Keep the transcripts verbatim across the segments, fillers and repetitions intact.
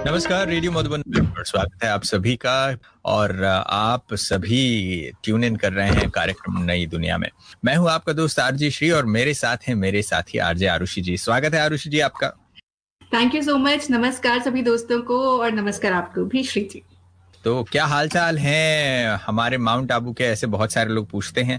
नमस्कार, रेडियो मधुबन पर स्वागत है आप सभी का। और आप सभी ट्यून इन कर रहे हैं कार्यक्रम नई दुनिया में। मैं हूं आपका दोस्त आरजे श्री और मेरे साथ हैं मेरे साथी आरजे आरुषि जी। स्वागत है आरुषि जी आपका। Thank you so much. नमस्कार सभी दोस्तों को और नमस्कार आपको भी श्री जी। तो क्या हालचाल है हमारे माउंट आबू के? ऐसे बहुत सारे लोग पूछते हैं।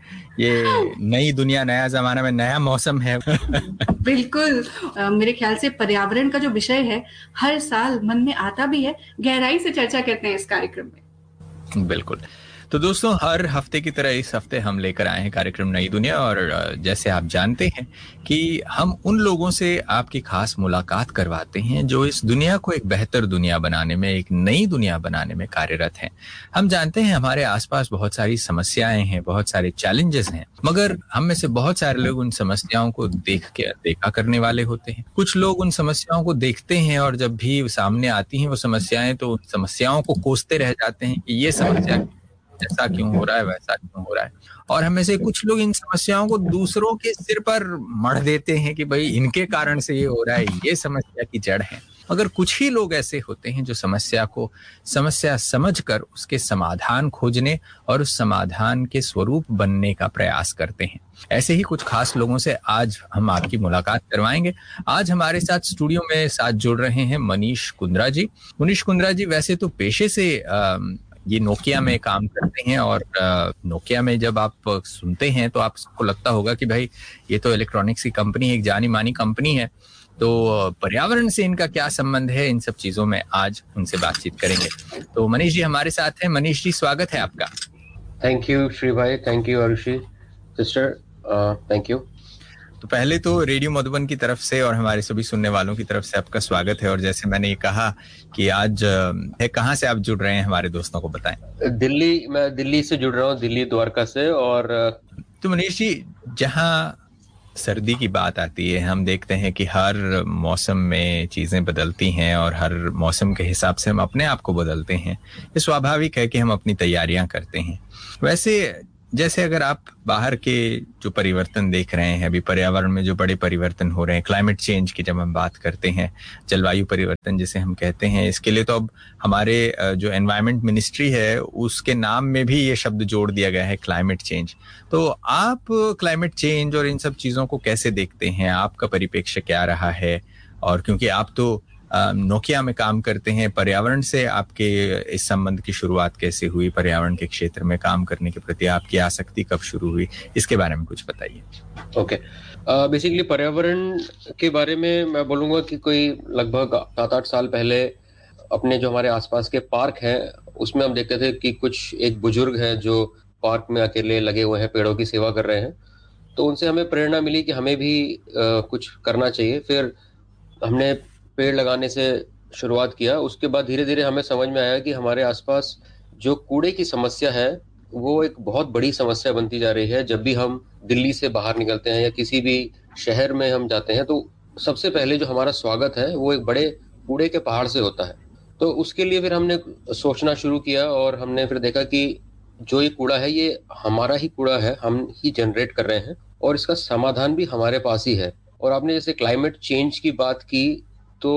ये नई दुनिया, नया जमाना में नया मौसम है। बिल्कुल। अ, मेरे ख्याल से पर्यावरण का जो विषय है हर साल मन में आता भी है, गहराई से चर्चा करते हैं इस कार्यक्रम में। बिल्कुल। तो दोस्तों, हर हफ्ते की तरह इस हफ्ते हम लेकर आए हैं कार्यक्रम नई दुनिया। और जैसे आप जानते हैं कि हम उन लोगों से आपकी खास मुलाकात करवाते हैं जो इस दुनिया को एक बेहतर दुनिया बनाने में, एक नई दुनिया बनाने में कार्यरत हैं। हम जानते हैं हमारे आसपास बहुत सारी समस्याएं हैं, बहुत सारे चैलेंजेस हैं, मगर हम में से बहुत सारे लोग उन समस्याओं को देख के देखा करने वाले होते हैं। कुछ लोग उन समस्याओं को देखते हैं और जब भी सामने आती हैं वो समस्याएं, तो उन समस्याओं को कोसते रह जाते हैं कि ये समस्या ऐसा क्यों हो रहा है, वैसा क्यों हो रहा है। और हमें से कुछ लोग इन समस्याओं को दूसरों के सिर पर मढ़ देते हैं कि भाई इनके कारण से ये हो रहा है, ये समस्या की जड़ है। मगर कुछ ही लोग ऐसे होते हैं जो समस्या को समस्या समझकर उसके समाधान खोजने और उस समाधान के स्वरूप बनने का प्रयास करते हैं। ऐसे ही कुछ खास लोगों से आज हम आपकी मुलाकात करवाएंगे। आज हमारे साथ स्टूडियो में साथ जुड़ रहे हैं मनीष कुंद्रा जी। मनीष कुंद्रा जी वैसे तो पेशे से आ, ये नोकिया में काम करते हैं। और नोकिया में जब आप सुनते हैं तो आपको लगता होगा कि भाई ये तो इलेक्ट्रॉनिक्स की कंपनी है, एक जानी मानी कंपनी है। तो पर्यावरण से इनका क्या संबंध है, इन सब चीजों में आज उनसे बातचीत करेंगे। तो मनीष जी हमारे साथ हैं। मनीष जी स्वागत है आपका। थैंक यू श्री भाई, thank you Arushi sister, thank you. तो पहले तो रेडियो मधुबन की तरफ से और हमारे सभी सुनने वालों की तरफ से आपका स्वागत है। और जैसे मैंने ये कहा कि आज है, कहाँ से आप जुड़ रहे हैं हमारे दोस्तों को बताएं। दिल्ली, मैं दिल्ली से जुड़ रहा हूँ, दिल्ली द्वारका से। और तो मनीष जी, जहाँ सर्दी की बात आती है, हम देखते हैं कि हर मौसम में चीजें बदलती हैं और हर मौसम के हिसाब से हम अपने आप को बदलते हैं। ये स्वाभाविक है कि हम अपनी तैयारियां करते हैं। वैसे जैसे अगर आप बाहर के जो परिवर्तन देख रहे हैं, अभी पर्यावरण में जो बड़े परिवर्तन हो रहे हैं, क्लाइमेट चेंज की जब हम बात करते हैं, जलवायु परिवर्तन जिसे हम कहते हैं, इसके लिए तो अब हमारे जो एनवायरमेंट मिनिस्ट्री है उसके नाम में भी ये शब्द जोड़ दिया गया है, क्लाइमेट चेंज। तो आप क्लाइमेट चेंज और इन सब चीजों को कैसे देखते हैं? आपका परिप्रेक्ष्य क्या रहा है? और क्योंकि आप तो नोकिया में काम करते हैं, पर्यावरण से आपके इस संबंध की शुरुआत कैसे हुई? पर्यावरण के क्षेत्र में काम करने के प्रति आपकी आसक्ति कब शुरू हुई? इसके बारे में कुछ बताइए। ओके, बेसिकली पर्यावरण के बारे में मैं बोलूँगा कि कोई लगभग सात आठ साल पहले अपने जो हमारे आसपास के पार्क हैं उसमें हम देखते थे कि कुछ एक बुजुर्ग हैं जो पार्क में अकेले लगे हुए हैं, पेड़ों की सेवा कर रहे हैं। तो उनसे हमें प्रेरणा मिली कि हमें भी आ, कुछ करना चाहिए। फिर हमने पेड़ लगाने से शुरुआत किया। उसके बाद धीरे धीरे हमें समझ में आया कि हमारे आसपास जो कूड़े की समस्या है वो एक बहुत बड़ी समस्या बनती जा रही है। जब भी हम दिल्ली से बाहर निकलते हैं या किसी भी शहर में हम जाते हैं तो सबसे पहले जो हमारा स्वागत है वो एक बड़े कूड़े के पहाड़ से होता है। तो उसके लिए फिर हमने सोचना शुरू किया और हमने फिर देखा कि जो ये कूड़ा है ये हमारा ही कूड़ा है, हम ही जनरेट कर रहे हैं और इसका समाधान भी हमारे पास ही है। और आपने जैसे क्लाइमेट चेंज की बात की तो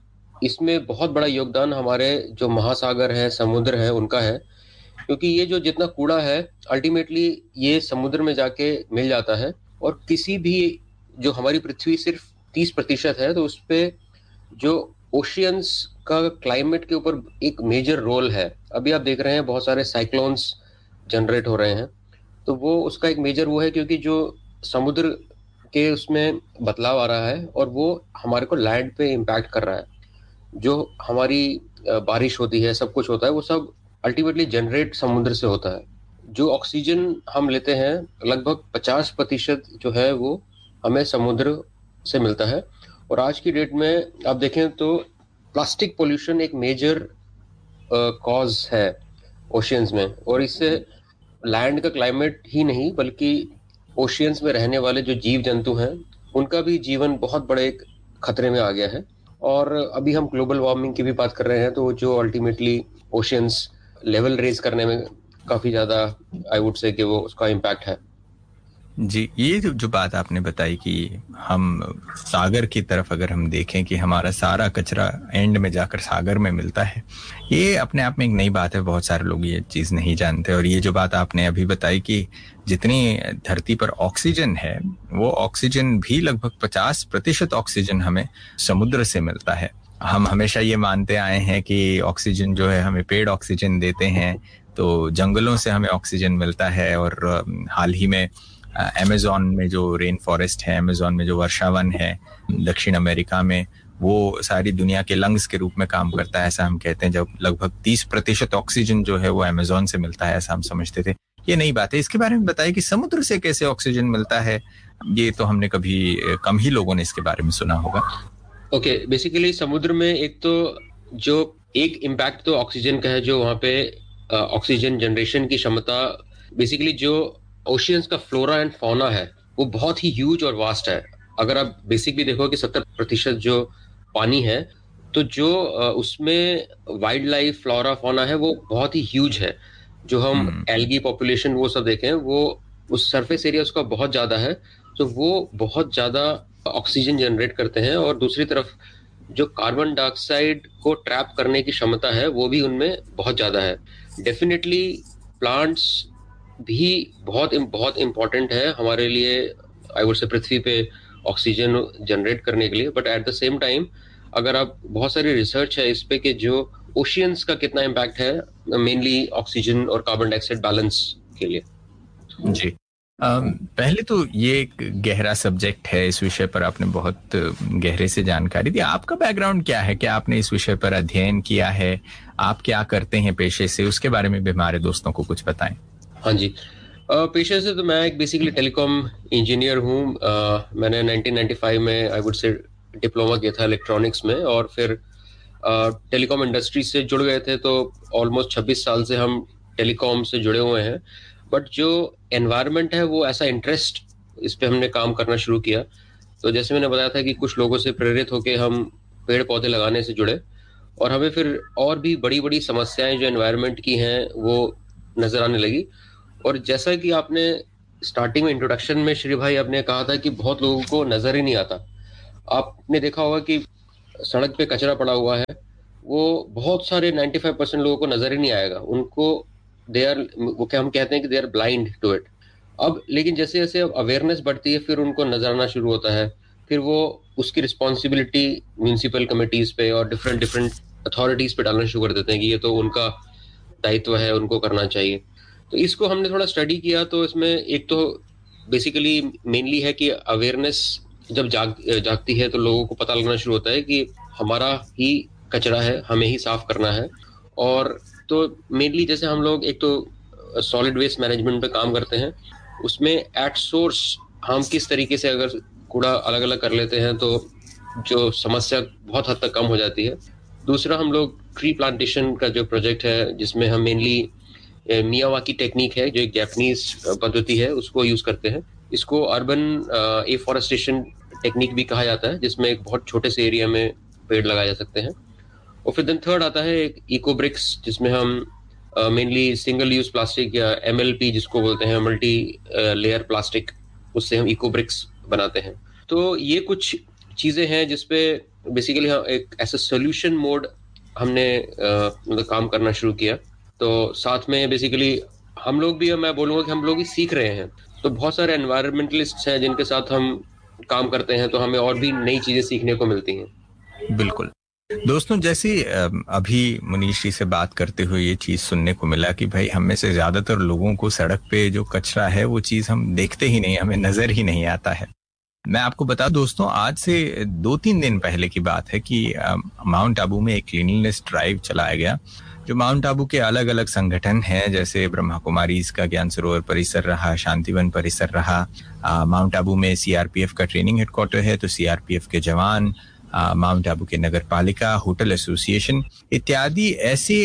इसमें बहुत बड़ा योगदान हमारे जो महासागर है, समुद्र है, उनका है। क्योंकि ये जो जितना कूड़ा है अल्टीमेटली ये समुद्र में जाके मिल जाता है। और किसी भी जो हमारी पृथ्वी सिर्फ तीस प्रतिशत है तो उस पे जो ओशियंस का क्लाइमेट के ऊपर एक मेजर रोल है। अभी आप देख रहे हैं बहुत सारे साइक्लोन्स जनरेट हो रहे हैं। तो वो उसका एक मेजर वो है क्योंकि जो समुद्र के उसमें बदलाव आ रहा है और वो हमारे को लैंड पे इम्पैक्ट कर रहा है। जो हमारी बारिश होती है, सब कुछ होता है, वो सब अल्टीमेटली जनरेट समुद्र से होता है। जो ऑक्सीजन हम लेते हैं लगभग पचास प्रतिशत जो है वो हमें समुद्र से मिलता है। और आज की डेट में आप देखें तो प्लास्टिक पोल्यूशन एक मेजर कॉज है ओशियंस में। और इससे लैंड का क्लाइमेट ही नहीं बल्कि ओशियंस में रहने वाले जो जीव जंतु हैं उनका भी जीवन बहुत बड़े एक खतरे में आ गया है। और अभी हम ग्लोबल वार्मिंग की भी बात कर रहे हैं तो जो अल्टीमेटली ओशियंस लेवल रेज करने में काफी ज्यादा आई वुड से कि वो उसका इम्पैक्ट है। जी, ये जो जो बात आपने बताई कि हम सागर की तरफ अगर हम देखें कि हमारा सारा कचरा एंड में जाकर सागर में मिलता है, ये अपने आप में एक नई बात है। बहुत सारे लोग ये चीज़ नहीं जानते। और ये जो बात आपने अभी बताई कि जितनी धरती पर ऑक्सीजन है, वो ऑक्सीजन भी लगभग पचास प्रतिशत ऑक्सीजन हमें समुद्र से मिलता है। हम हमेशा ये मानते आए हैं कि ऑक्सीजन जो है हमें पेड़ ऑक्सीजन देते हैं, तो जंगलों से हमें ऑक्सीजन मिलता है। और हाल ही में अमेज़न में जो रेन फॉरेस्ट है, अमेज़न में जो वर्षावन है दक्षिण अमेरिका में, वो सारी दुनिया के लंग्स के रूप में काम करता है, ऐसा हम कहते हैं। जब लगभग तीस प्रतिशत ऑक्सीजन जो है वो अमेज़न से मिलता है, ऐसा हम समझते थे। ये नई बात है। इसके बारे में बताइए कि समुद्र से कैसे ऑक्सीजन मिलता है। ये तो हमने कभी कम ही लोगों ने इसके बारे में सुना होगा। ओके okay, बेसिकली समुद्र में एक तो जो एक इम्पैक्ट तो ऑक्सीजन का है, जो वहाँ पे ऑक्सीजन जनरेशन की क्षमता, बेसिकली जो ओशियंस का फ्लोरा एंड फौना है वो बहुत ही ह्यूज और वास्ट है। अगर आप बेसिक भी देखो कि सत्तर प्रतिशत जो पानी है, तो जो उसमें वाइल्ड लाइफ फ्लोरा फौना है वो बहुत ही ह्यूज है। जो हम एल्गी पॉपुलेशन वो सब देखें, वो उस सरफेस एरिया उसका बहुत ज्यादा है, तो वो बहुत ज्यादा ऑक्सीजन जनरेट करते हैं। और दूसरी तरफ जो कार्बन डाइऑक्साइड को ट्रैप करने की क्षमता है वो भी उनमें बहुत ज्यादा है। डेफिनेटली प्लांट्स भी बहुत बहुत इम्पोर्टेंट है हमारे लिए, आई वुड से, पृथ्वी पे ऑक्सीजन जनरेट करने के लिए। But at the same time अगर आप, बहुत सारी रिसर्च है इस पे कि जो ओशियंस का कितना इम्पैक्ट है मेनली ऑक्सीजन और कार्बन डाइऑक्साइड बैलेंस के लिए। जी, Um, पहले तो ये एक गहरा सब्जेक्ट है, इस विषय पर आपने बहुत गहरे से जानकारी दी। आपका बैकग्राउंड क्या है? क्या आपने इस विषय पर अध्ययन किया है? आप क्या करते हैं पेशे से? उसके बारे में भी हमारे दोस्तों को कुछ बताएं। हाँ जी, पेशे से तो मैं एक बेसिकली टेलीकॉम इंजीनियर हूँ। मैंने नाइनटीन नाइंटी फाइव में आई वुड से डिप्लोमा किया था इलेक्ट्रॉनिक्स में, और फिर टेलीकॉम इंडस्ट्री से जुड़ गए थे। तो ऑलमोस्ट छब्बीस साल से हम टेलीकॉम से जुड़े हुए हैं। बट जो एनवायरनमेंट है वो ऐसा इंटरेस्ट, इस पे हमने काम करना शुरू किया। तो जैसे मैंने बताया था कि कुछ लोगों से प्रेरित होकर हम पेड़ पौधे लगाने से जुड़े, और हमें फिर और भी बड़ी बड़ी समस्याएं जो एनवायरनमेंट की हैं वो नजर आने लगी। और जैसा कि आपने स्टार्टिंग में इंट्रोडक्शन में श्री भाई आपने कहा था कि बहुत लोगों को नजर ही नहीं आता। आपने देखा होगा कि सड़क पे कचरा पड़ा हुआ है, वो बहुत सारे पचानवे परसेंट लोगों को नजर ही नहीं आएगा। उनको दे आर, वो क्या हम कहते हैं कि they are blind to it. अब लेकिन जैसे जैसे अवेयरनेस बढ़ती है फिर उनको नजर आना शुरू होता है। फिर वो उसकी रिस्पॉन्सिबिलिटी म्यूनिसिपल कमिटीज पे और डिफरेंट डिफरेंट अथॉरिटीज पे डालना शुरू कर देते हैं कि ये तो उनका दायित्व है, उनको करना चाहिए। तो इसको हमने थोड़ा स्टडी किया। तो इसमें एक तो बेसिकली मेनली है कि अवेयरनेस जब जाग जागती है तो लोगों को पता लगना शुरू होता है कि हमारा ही कचरा है, हमें ही साफ करना है। और तो मेनली जैसे हम लोग एक तो सॉलिड वेस्ट मैनेजमेंट पे काम करते हैं, उसमें एट सोर्स हम किस तरीके से अगर कूड़ा अलग अलग कर लेते हैं तो जो समस्या बहुत हद तक कम हो जाती है। दूसरा, हम लोग ट्री प्लांटेशन का जो प्रोजेक्ट है जिसमें हम मेनली मियावाकी टेक्निक है जो एक जापानीज पद्धति है उसको यूज करते हैं। इसको अर्बन एफॉरेस्टेशन टेक्निक भी कहा जाता है, जिसमें एक बहुत छोटे से एरिया में पेड़ लगाए जा सकते हैं। और फिर देन थर्ड आता है एक इको ब्रिक्स, जिसमें हम मेनली सिंगल यूज प्लास्टिक या एमएलपी जिसको बोलते हैं, मल्टी लेयर प्लास्टिक, उससे हम इको ब्रिक्स बनाते हैं। तो ये कुछ चीजें हैं जिसपे बेसिकली हम एक ऐसा सोल्यूशन मोड हमने मतलब काम करना शुरू किया। तो साथ में बेसिकली हम लोग भी, मैं बोलूँगा कि हम लोग भी सीख रहे हैं। तो बहुत सारे एनवायरमेंटलिस्ट हैं जिनके साथ हम काम करते हैं, तो हमें और भी नई चीजें सीखने को मिलती हैं। बिल्कुल दोस्तों, जैसे अभी मनीष जी से बात करते हुए ये चीज सुनने को मिला कि भाई हम में से ज्यादातर लोगों को सड़क पे जो कचरा है वो चीज हम देखते ही नहीं, हमें नजर ही नहीं आता है। मैं आपको बता दोस्तों, आज से दो तीन दिन पहले की बात है कि माउंट आबू में एक क्लीनलीनेस ड्राइव चलाया गया। जो माउंट आबू के अलग अलग संगठन हैं, जैसे ब्रह्मा कुमारीज का ज्ञान सरोवर परिसर रहा, शांतिवन परिसर रहा, माउंट आबू में सीआरपीएफ का ट्रेनिंग हेडक्वार्टर है तो सीआरपीएफ के जवान, माउंट आबू के नगर पालिका, होटल एसोसिएशन इत्यादि ऐसे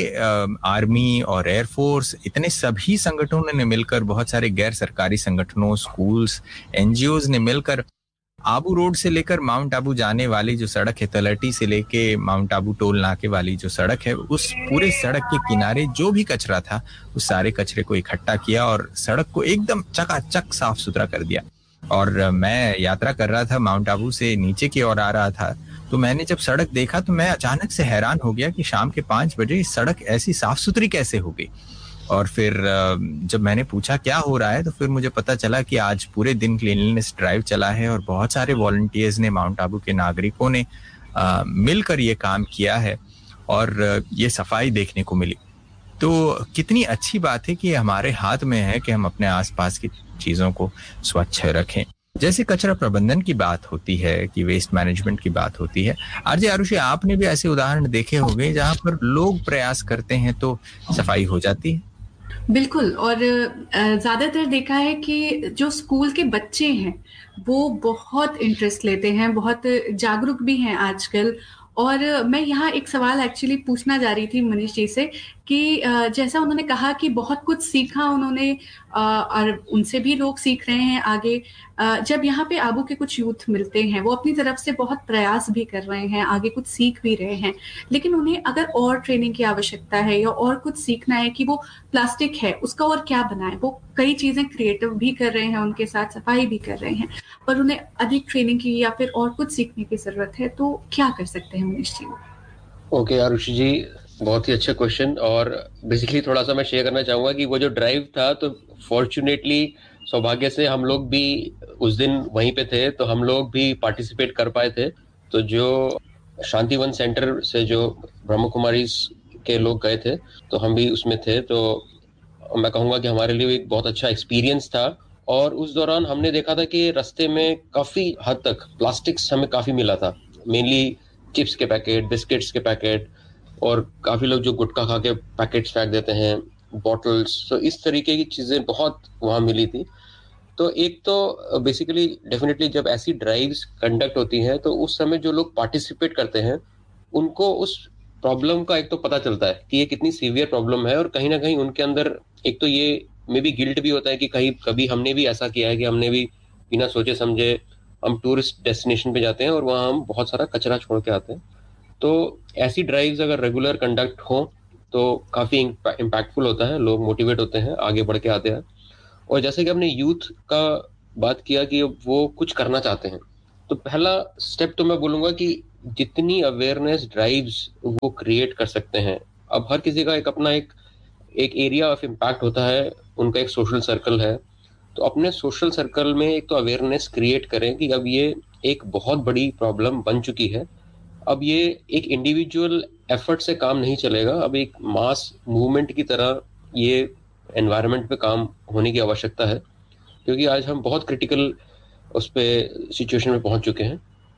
आर्मी और एयरफोर्स, इतने सभी संगठनों ने मिलकर, बहुत सारे गैर सरकारी संगठनों, स्कूल्स, एनजीओज ने मिलकर आबू रोड से लेकर माउंट आबू जाने वाली जो सड़क है, तलहटी से लेके माउंट आबू टोल नाके वाली जो सड़क है, उस पूरे सड़क के किनारे जो भी कचरा था उस सारे कचरे को इकट्ठा किया और सड़क को एकदम चकाचक साफ सुथरा कर दिया। और मैं यात्रा कर रहा था, माउंट आबू से नीचे की ओर आ रहा था, तो मैंने जब सड़क देखा तो मैं अचानक से हैरान हो गया कि शाम के पाँच बजे सड़क ऐसी साफ सुथरी कैसे हो गई। और फिर जब मैंने पूछा क्या हो रहा है तो फिर मुझे पता चला कि आज पूरे दिन क्लीनलीनेस ड्राइव चला है और बहुत सारे वॉलंटियर्स ने, माउंट आबू के नागरिकों ने आ, मिलकर ये काम किया है और ये सफाई देखने को मिली। तो कितनी अच्छी बात है कि हमारे हाथ में है कि हम अपने आसपास की चीज़ों को स्वच्छ रखें। जैसे कचरा प्रबंधन की बात होती है, कि वेस्ट मैनेजमेंट की बात होती है, आरजे आरुषि आपने भी ऐसे उदाहरण देखे होंगे जहां पर लोग प्रयास करते हैं तो सफाई हो जाती है। बिल्कुल, और ज़्यादातर देखा है कि जो स्कूल के बच्चे हैं वो बहुत इंटरेस्ट लेते हैं, बहुत जागरूक भी हैं आजकल। और मैं यहाँ एक सवाल एक्चुअली पूछना जा रही थी मनीष जी से कि जैसा उन्होंने कहा कि बहुत कुछ सीखा उन्होंने और उनसे भी लोग सीख रहे हैं आगे। जब यहाँ पे आबू के कुछ यूथ मिलते हैं वो अपनी तरफ से बहुत प्रयास भी कर रहे हैं, आगे कुछ सीख भी रहे हैं, लेकिन उन्हें अगर और ट्रेनिंग की आवश्यकता है या और कुछ सीखना है कि वो प्लास्टिक है उसका और क्या बनाए, वो कई चीजें क्रिएटिव भी कर रहे हैं, उनके साथ सफाई भी कर रहे हैं, पर उन्हें अधिक ट्रेनिंग की या फिर और कुछ सीखने की जरूरत है, तो क्या कर सकते हैं मनीष जी? ओके आरुषि जी, बहुत ही अच्छा क्वेश्चन। और बेसिकली थोड़ा सा मैं शेयर करना चाहूंगा कि वो जो ड्राइव था, तो फॉर्चुनेटली, सौभाग्य से हम लोग भी उस दिन वहीं पे थे, तो हम लोग भी पार्टिसिपेट कर पाए थे। तो जो शांतिवन सेंटर से जो ब्रह्म कुमारी के लोग गए थे तो हम भी उसमें थे। तो मैं कहूँगा कि हमारे लिए एक बहुत अच्छा एक्सपीरियंस था। और उस दौरान हमने देखा था कि रास्ते में काफ़ी हद तक प्लास्टिक्स हमें काफ़ी मिला था, मेनली चिप्स के पैकेट, बिस्किट्स के पैकेट, और काफ़ी लोग जो गुटखा खा के पैकेट्स फेंक देते हैं, बॉटल्स, तो इस तरीके की चीज़ें बहुत वहाँ मिली थी। तो एक तो बेसिकली डेफिनेटली जब ऐसी ड्राइव्स कंडक्ट होती हैं तो उस समय जो लोग पार्टिसिपेट करते हैं उनको उस प्रॉब्लम का एक तो पता चलता है कि ये कितनी सीवियर प्रॉब्लम है, और कहीं ना कहीं उनके अंदर एक तो ये मे बी गिल्ट भी होता है कि कहीं कभी हमने भी ऐसा किया है कि हमने भी बिना सोचे समझे हम टूरिस्ट डेस्टिनेशन पे जाते हैं और वहाँ हम बहुत सारा कचरा छोड़ के आते हैं। तो ऐसी ड्राइव्स अगर रेगुलर कंडक्ट हो तो काफ़ी इम्पैक्टफुल होता है, लोग मोटिवेट होते हैं, आगे बढ़ के आते हैं। और जैसे कि हमने यूथ का बात किया कि वो कुछ करना चाहते हैं, तो पहला स्टेप तो मैं बोलूँगा कि जितनी अवेयरनेस ड्राइव्स वो क्रिएट कर सकते हैं। अब हर किसी का एक अपना एक एक एरिया ऑफ इम्पैक्ट होता है, उनका एक सोशल सर्कल है। तो अपने सोशल सर्कल में एक तो अवेयरनेस क्रिएट करें कि अब ये एक बहुत बड़ी प्रॉब्लम बन चुकी है, अब ये एक इंडिविजुअल एफर्ट से काम नहीं चलेगा, अब एक मास मूवमेंट की तरह ये एनवायरनमेंट पे काम होने की आवश्यकता है, क्योंकि आज हम बहुत क्रिटिकल उस पे सिचुएशन में पहुंच चुके हैं।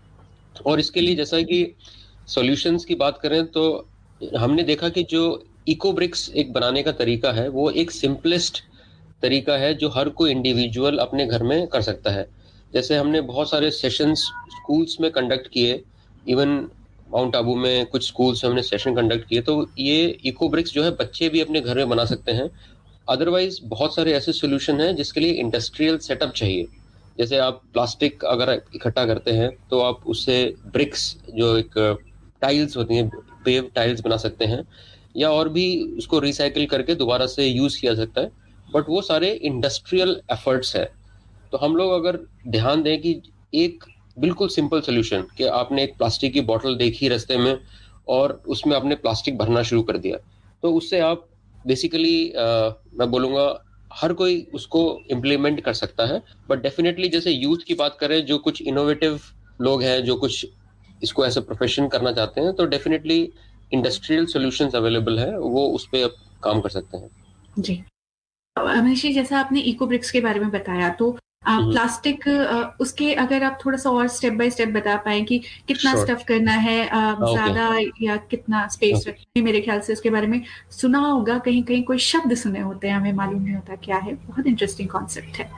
और इसके लिए जैसा कि सॉल्यूशंस की बात करें तो हमने देखा कि जो इको ब्रिक्स एक बनाने का तरीका है वो एक सिंपलेस्ट तरीका है जो हर कोई इंडिविजुअल अपने घर में कर सकता है। जैसे हमने बहुत सारे सेशंस स्कूल्स में कंडक्ट किए, इवन माउंट आबू में कुछ स्कूल्स में हमने सेशन कंडक्ट किए, तो ये इको ब्रिक्स जो है बच्चे भी अपने घर में बना सकते हैं। अदरवाइज बहुत सारे ऐसे सोल्यूशन हैं जिसके लिए इंडस्ट्रियल सेटअप चाहिए। जैसे आप प्लास्टिक अगर इकट्ठा करते हैं तो आप उससे ब्रिक्स, जो एक टाइल्स होती हैं, पेव टाइल्स बना सकते हैं, या और भी उसको रिसाइकिल करके दोबारा से यूज किया सकता है। बट वो सारे इंडस्ट्रियल एफर्ट्स है। तो हम लोग अगर ध्यान दें कि एक बिल्कुल सिंपल सोल्यूशन कि आपने एक प्लास्टिक की बोतल देखी रास्ते में और उसमें आपने प्लास्टिक भरना शुरू कर दिया, तो उससे आप बेसिकली मैं बोलूँगा हर कोई उसको इम्प्लीमेंट कर सकता है। बट डेफिनेटली जैसे यूथ की बात करें, जो कुछ इनोवेटिव लोग हैं, जो कुछ इसको एज ए प्रोफेशन करना चाहते हैं, तो डेफिनेटली इंडस्ट्रियल सॉल्यूशंस अवेलेबल है, वो उस पर अब काम कर सकते हैं। जी मनीष जी, जैसा आपने इको ब्रिक्स के बारे में बताया, तो आप प्लास्टिक उसके अगर आप थोड़ा सा और स्टेप बाय स्टेप बता पाए कि कितना Sure. स्टफ करना है, ज्यादा okay. या कितना स्पेस okay. रखना है, मेरे ख्याल से उसके बारे में सुना होगा, कहीं कहीं कोई शब्द सुने होते हैं, हमें मालूम नहीं होता क्या है। बहुत इंटरेस्टिंग कॉन्सेप्ट है।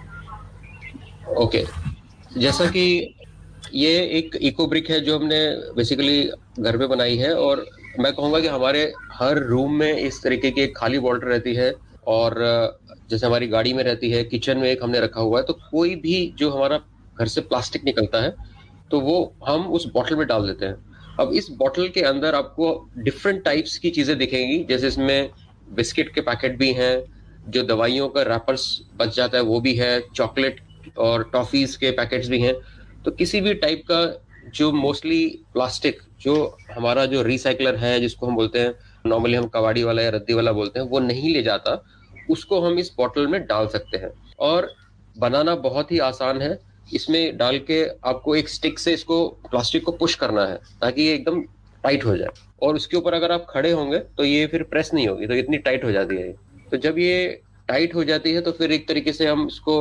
Okay okay. जैसा कि ये एक इको ब्रिक है जो हमने बेसिकली घर पे बनाई है, और मैं कहूँगा कि हमारे हर रूम में इस तरीके की एक खाली बॉटल रहती है, और जैसे हमारी गाड़ी में रहती है, किचन में एक हमने रखा हुआ है। तो कोई भी जो हमारा घर से प्लास्टिक निकलता है तो वो हम उस बॉटल में डाल देते हैं। अब इस बॉटल के अंदर आपको डिफरेंट टाइप्स की चीजें दिखेंगी, जैसे इसमें बिस्किट के पैकेट भी हैं, जो दवाइयों का रैपर्स बच जाता है वो भी है, चॉकलेट और टॉफीज के पैकेट्स भी हैं। तो किसी भी टाइप का जो मोस्टली प्लास्टिक, जो हमारा जो रिसाइकलर है जिसको हम बोलते हैं, नॉर्मली हम कबाड़ी वाला या रद्दी वाला बोलते हैं, वो नहीं ले जाता, उसको हम इस बॉटल में डाल सकते हैं। और बनाना बहुत ही आसान है। इसमें डाल के आपको एक स्टिक से इसको प्लास्टिक को पुश करना है ताकि ये एकदम टाइट हो जाए, और उसके ऊपर अगर आप खड़े होंगे तो ये फिर प्रेस नहीं होगी, तो इतनी टाइट हो जाती है। तो जब ये टाइट हो जाती है तो फिर एक तरीके से हम इसको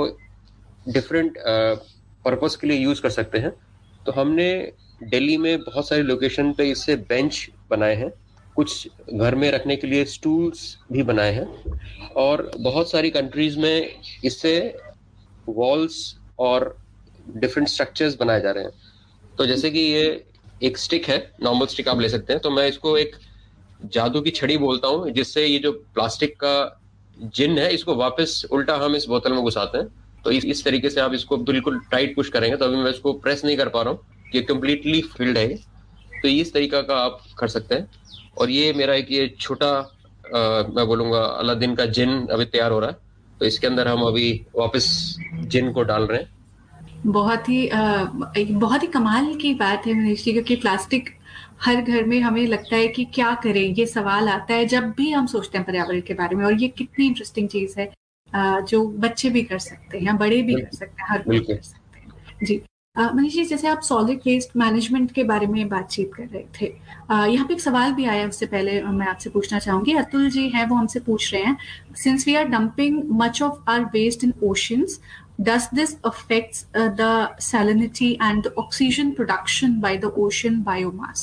डिफरेंट पर्पस के लिए यूज कर सकते हैं। तो हमने दिल्ली में बहुत सारी लोकेशन पे इससे बेंच बनाए हैं, कुछ घर में रखने के लिए स्टूल्स भी बनाए हैं, और बहुत सारी कंट्रीज में इससे वॉल्स और डिफरेंट स्ट्रक्चर्स बनाए जा रहे हैं। तो जैसे कि ये एक स्टिक है, नॉर्मल स्टिक आप ले सकते हैं, तो मैं इसको एक जादू की छड़ी बोलता हूँ, जिससे ये जो प्लास्टिक का जिन है इसको वापस उल्टा हम इस बोतल में घुसाते हैं। तो इस, इस तरीके से आप इसको बिल्कुल टाइट पुश करेंगे। तो अभी मैं इसको प्रेस नहीं कर पा रहा हूँ, ये कम्प्लीटली फिल्ड है, तो इस तरीका का आप कर सकते हैं। और ये मेरा एक ये छोटा मैं बोलूँगा अलादीन का जिन अभी तैयार हो रहा है, तो इसके अंदर हम अभी वापस जिन को डाल रहे हैं। बहुत ही एक बहुत ही कमाल की बात है मनीष जी, क्योंकि प्लास्टिक हर घर में हमें लगता है कि क्या करें, ये सवाल आता है जब भी हम सोचते हैं पर्यावरण के बारे में। और ये कितनी इंटरेस्टिंग चीज है जो बच्चे भी कर सकते हैं, बड़े भी कर सकते हैं, हर कोई कर सकते हैं। जी मनीष जी, जैसे आप सॉलिड वेस्ट मैनेजमेंट के बारे में बातचीत कर रहे थे, यहाँ पे एक सवाल भी आया, उससे पहले मैं आपसे पूछना चाहूंगी। अतुल जी हैं, वो हमसे पूछ रहे हैं, since we are dumping much of our waste in oceans, does this affects uh, the salinity and the oxygen production by the ocean biomass?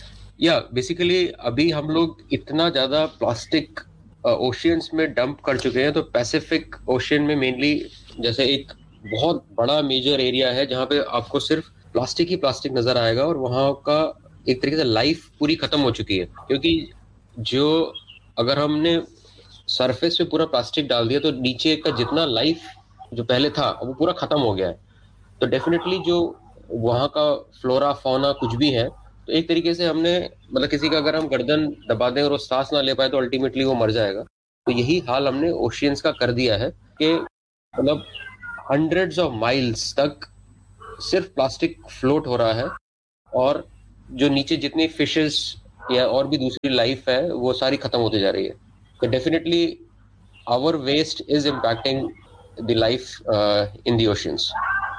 या बेसिकली अभी हम लोग इतना ज्यादा प्लास्टिक ओशियंस में डंप कर चुके हैं, तो पैसिफिक ओशियन में मेनली जैसे एक बहुत बड़ा मेजर एरिया है जहाँ पे आपको सिर्फ प्लास्टिक ही प्लास्टिक नजर आएगा, और वहाँ का एक तरीके से लाइफ पूरी खत्म हो चुकी है। क्योंकि जो अगर हमने सरफेस पे पूरा प्लास्टिक डाल दिया तो नीचे का जितना लाइफ जो पहले था वो पूरा खत्म हो गया है। तो डेफिनेटली जो वहाँ का फ्लोरा फौना कुछ भी है, तो एक तरीके से हमने मतलब किसी का अगर हम गर्दन दबा दें और वो सांस ना ले पाए तो अल्टीमेटली वो मर जाएगा। तो यही हाल हमने ओशियंस का कर दिया है कि मतलब हंड्रेड्स ऑफ माइल्स तक सिर्फ प्लास्टिक फ्लोट हो रहा है, और जो नीचे जितनी फिशेस या और भी दूसरी लाइफ है वो सारी खत्म होती जा रही है। तो definitely our waste is impacting the life in the oceans.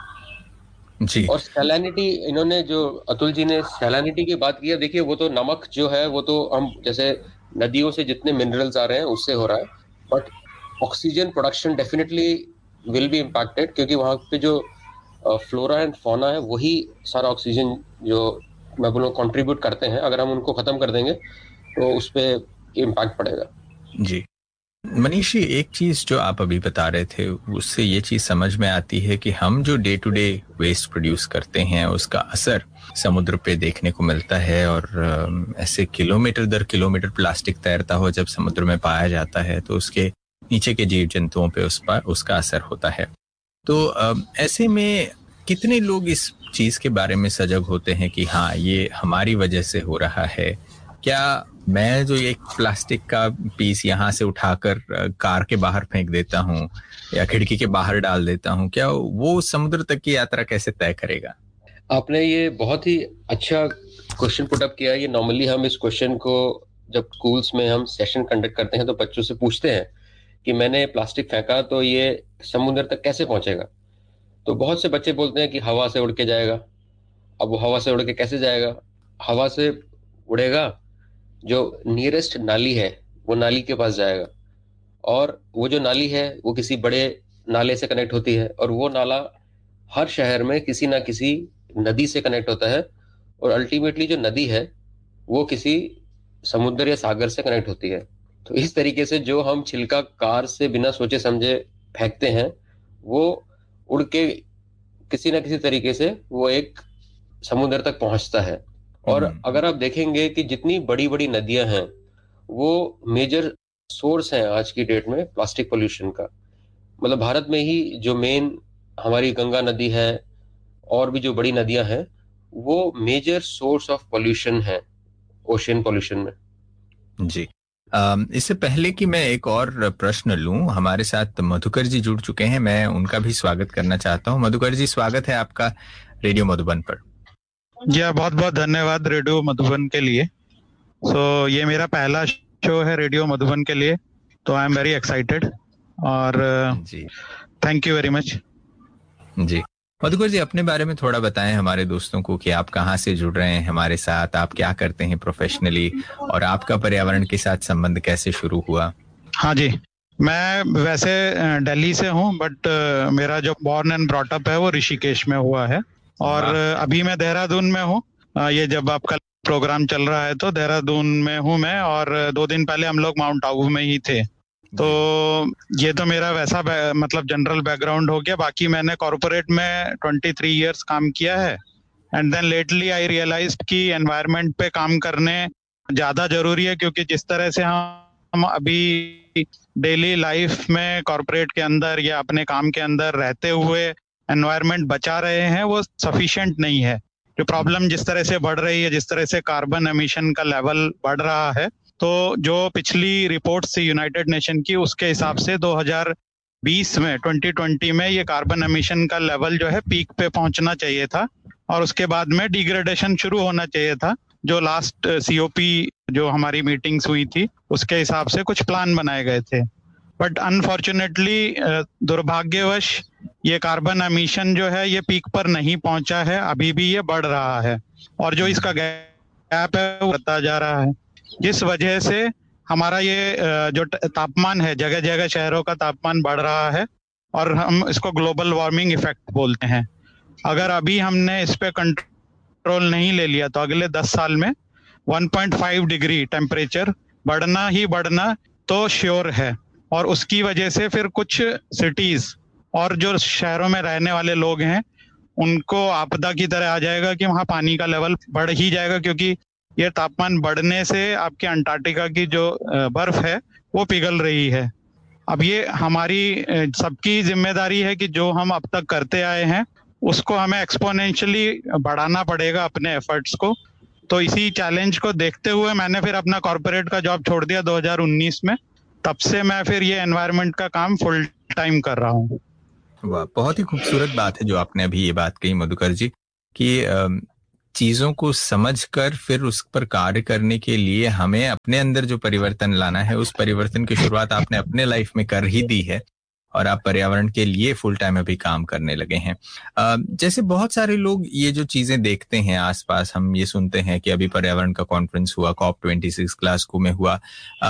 जी। और सैलिनिटी, इन्होंने जो अतुल जी ने सैलिनिटी की बात की है, देखिए वो तो नमक जो है वो तो हम जैसे नदियों से जितने मिनरल्स आ रहे हैं उससे हो रहा है, but oxygen production definitely will be impacted, क्योंकि वहाँ पे जो फ्लोरा एंड फौना है वही सारा ऑक्सीजन जो मैं बोलूँ कंट्रीब्यूट करते हैं। अगर हम उनको खत्म कर देंगे तो उस पर इम्पैक्ट पड़ेगा। जी मनीष जी, एक चीज जो आप अभी बता रहे थे उससे ये चीज समझ में आती है कि हम जो day to day waste produce करते हैं उसका असर समुद्र पे देखने को मिलता है, और ऐसे किलोमीटर दर किलोमीटर प्लास्टिक तैरता हुआ जब समुद्र में पाया जाता है तो उसके नीचे के जीव जंतुओं पे उस पर उसका असर होता है। तो ऐसे में कितने लोग इस चीज के बारे में सजग होते हैं कि हाँ ये हमारी वजह से हो रहा है? क्या मैं जो एक प्लास्टिक का पीस यहाँ से उठाकर कार के बाहर फेंक देता हूँ या खिड़की के बाहर डाल देता हूँ, क्या वो समुद्र तक की यात्रा कैसे तय करेगा? आपने ये बहुत ही अच्छा क्वेश्चन पुट अप किया। ये नॉर्मली हम इस क्वेश्चन को जब स्कूल्स में हम सेशन कंडक्ट करते हैं तो बच्चों से पूछते हैं कि मैंने प्लास्टिक फेंका तो ये समुद्र तक कैसे पहुंचेगा। तो बहुत से बच्चे बोलते हैं कि हवा से उड़ के जाएगा। अब वो हवा से उड़ के कैसे जाएगा? हवा से उड़ेगा, जो नियरेस्ट नाली है वो नाली के पास जाएगा, और वो जो नाली है वो किसी बड़े नाले से कनेक्ट होती है, और वो नाला हर शहर में किसी ना किसी नदी से कनेक्ट होता है, और अल्टीमेटली जो नदी है वो किसी समुद्र या सागर से कनेक्ट होती है। तो इस तरीके से जो हम छिलका कार से बिना सोचे समझे फेंकते हैं वो उड़ के किसी ना किसी तरीके से वो एक समुद्र तक पहुंचता है। और अगर आप देखेंगे कि जितनी बड़ी बड़ी नदियां हैं वो मेजर सोर्स हैं आज की डेट में प्लास्टिक पोल्यूशन का। मतलब भारत में ही जो मेन हमारी गंगा नदी है, और भी जो बड़ी नदियां हैं वो मेजर सोर्स ऑफ पोल्यूशन है ओशियन पोल्यूशन में। जी। अम, इससे पहले कि मैं एक और प्रश्न लूं, हमारे साथ मधुकर जी जुड़ चुके हैं, मैं उनका भी स्वागत करना चाहता हूं। मधुकर जी, स्वागत है आपका रेडियो मधुबन पर। जी बहुत बहुत धन्यवाद रेडियो मधुबन के लिए। सो so, ये मेरा पहला शो है रेडियो मधुबन के लिए, तो आई एम वेरी एक्साइटेड और जी थैंक यू वेरी मच। जी मधुकर जी, अपने बारे में थोड़ा बताएं हमारे दोस्तों को कि आप कहाँ से जुड़ रहे हैं हमारे साथ, आप क्या करते हैं प्रोफेशनली, और आपका पर्यावरण के साथ संबंध कैसे शुरू हुआ। हाँ जी, मैं वैसे दिल्ली से हूँ, बट मेरा जो बॉर्न एंड ब्रॉट अप है वो ऋषिकेश में हुआ है, और अभी मैं देहरादून में हूँ। ये जब आपका प्रोग्राम चल रहा है तो देहरादून में हूँ मैं, और दो दिन पहले हम लोग माउंट आबू में ही थे। तो ये तो मेरा वैसा मतलब जनरल बैकग्राउंड हो गया। बाकी मैंने कॉर्पोरेट में तेईस इयर्स काम किया है, and then lately I realised कि एनवायरनमेंट पे काम करने ज्यादा जरूरी है, क्योंकि जिस तरह से हम अभी डेली लाइफ में कॉर्पोरेट के अंदर या अपने काम के अंदर रहते हुए एनवायरनमेंट बचा रहे हैं वो सफिशिएंट नहीं है। जो प्रॉब्लम जिस तरह से बढ़ रही है, जिस तरह से कार्बन एमिशन का लेवल बढ़ रहा है, तो जो पिछली रिपोर्ट थी यूनाइटेड नेशन की, उसके हिसाब से दो हज़ार बीस में ट्वेंटी ट्वेंटी में ये कार्बन एमिशन का लेवल जो है पीक पे पहुंचना चाहिए था, और उसके बाद में डिग्रेडेशन शुरू होना चाहिए था। जो लास्ट सीओपी जो हमारी मीटिंग्स हुई थी उसके हिसाब से कुछ प्लान बनाए गए थे, बट अनफॉर्चुनेटली दुर्भाग्यवश ये कार्बन एमिशन जो है ये पीक पर नहीं पहुंचा है, अभी भी ये बढ़ रहा है, और जो इसका गैप है वो बढ़ता जा रहा है, जिस वजह से हमारा ये जो तापमान है, जगह जगह शहरों का तापमान बढ़ रहा है, और हम इसको ग्लोबल वार्मिंग इफेक्ट बोलते हैं। अगर अभी हमने इस पे कंट्रोल नहीं ले लिया तो अगले दस साल में one point five degree temperature बढ़ना ही बढ़ना तो श्योर है, और उसकी वजह से फिर कुछ सिटीज और जो शहरों में रहने वाले लोग हैं उनको आपदा की तरह आ जाएगा कि वहाँ पानी का लेवल बढ़ ही जाएगा, क्योंकि ये तापमान बढ़ने से आपके अंटार्कटिका की जो बर्फ है वो पिघल रही है। अब ये हमारी सबकी जिम्मेदारी है कि जो हम अब तक करते आए हैं उसको हमें एक्सपोनेंशियली बढ़ाना पड़ेगा अपने एफर्ट्स को। तो इसी चैलेंज को देखते हुए मैंने फिर अपना कॉर्पोरेट का जॉब छोड़ दिया दो हज़ार उन्नीस में। तब से मैं फिर ये एनवायरनमेंट का काम फुल टाइम कर रहा हूँ। वाह, बहुत ही खूबसूरत बात है जो आपने अभी ये बात कही मधुकर जी, कि चीजों को समझकर फिर उस पर कार्य करने के लिए हमें अपने अंदर जो परिवर्तन लाना है, उस परिवर्तन की शुरुआत आपने अपने लाइफ में कर ही दी है, और आप पर्यावरण के लिए फुल टाइम अभी काम करने लगे हैं। जैसे बहुत सारे लोग ये जो चीजें देखते हैं आसपास, हम ये सुनते हैं कि अभी पर्यावरण का कॉन्फ्रेंस हुआ, कॉप ट्वेंटी सिक्स ग्लासगो में हुआ,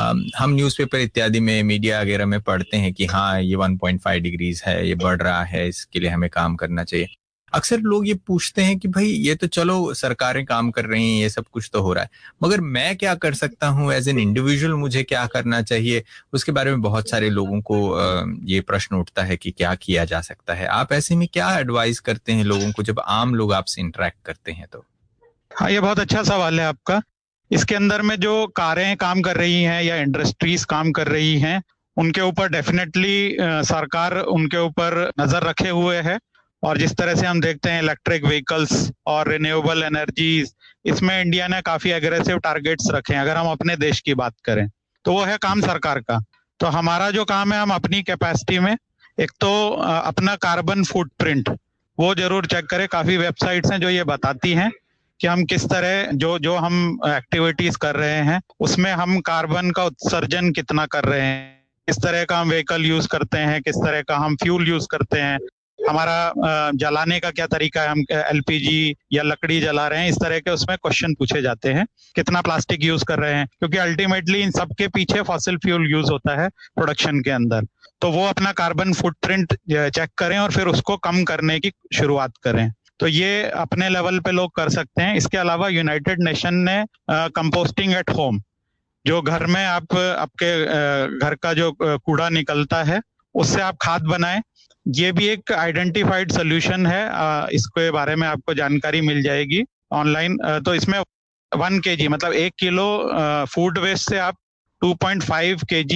हम न्यूज़पेपर इत्यादि में, मीडिया वगैरह में पढ़ते हैं कि हाँ ये वन पॉइंट फाइव डिग्रीज है, ये बढ़ रहा है, इसके लिए हमें काम करना चाहिए। अक्सर लोग ये पूछते हैं कि भाई ये तो चलो सरकारें काम कर रही हैं, ये सब कुछ तो हो रहा है, मगर मैं क्या कर सकता हूँ एज एन इंडिविजुअल, मुझे क्या करना चाहिए? उसके बारे में बहुत सारे लोगों को ये प्रश्न उठता है कि क्या किया जा सकता है। आप ऐसे में क्या एडवाइस करते हैं लोगों को जब आम लोग आपसे इंटरेक्ट करते हैं तो? हाँ, ये बहुत अच्छा सवाल है आपका। इसके अंदर में जो कारें काम कर रही हैं या इंडस्ट्रीज काम कर रही हैं, उनके ऊपर डेफिनेटली सरकार उनके ऊपर नजर रखे हुए है, और जिस तरह से हम देखते हैं इलेक्ट्रिक व्हीकल्स और रिन्यूएबल एनर्जीज, इसमें इंडिया ने काफी एग्रेसिव टारगेट्स रखे हैं। अगर हम अपने देश की बात करें तो वो है काम सरकार का। तो हमारा जो काम है, हम अपनी कैपेसिटी में एक तो अपना कार्बन फुटप्रिंट वो जरूर चेक करें। काफी वेबसाइट्स हैं जो ये बताती हैं कि हम किस तरह जो जो हम एक्टिविटीज कर रहे हैं उसमें हम कार्बन का उत्सर्जन कितना कर रहे हैं, किस तरह का हम व्हीकल यूज करते हैं, किस तरह का हम फ्यूल यूज करते हैं, हमारा जलाने का क्या तरीका है, हम एलपीजी या लकड़ी जला रहे हैं, इस तरह के उसमें क्वेश्चन पूछे जाते हैं। कितना प्लास्टिक यूज कर रहे हैं, क्योंकि अल्टीमेटली इन सब के पीछे फॉसिल फ्यूल यूज होता है प्रोडक्शन के अंदर। तो वो अपना कार्बन फुटप्रिंट चेक करें और फिर उसको कम करने की शुरुआत करें। तो ये अपने लेवल पे लोग कर सकते हैं। इसके अलावा यूनाइटेड नेशन ने कंपोस्टिंग एट होम, जो घर में आप आपके घर का जो कूड़ा निकलता है उससे आप खाद बनाएं, ये भी एक आइडेंटिफाइड सोल्यूशन है। इसके बारे में आपको जानकारी मिल जाएगी ऑनलाइन। तो इसमें वन केजी मतलब एक किलो फूड वेस्ट से आप टू पॉइंट फाइव केजी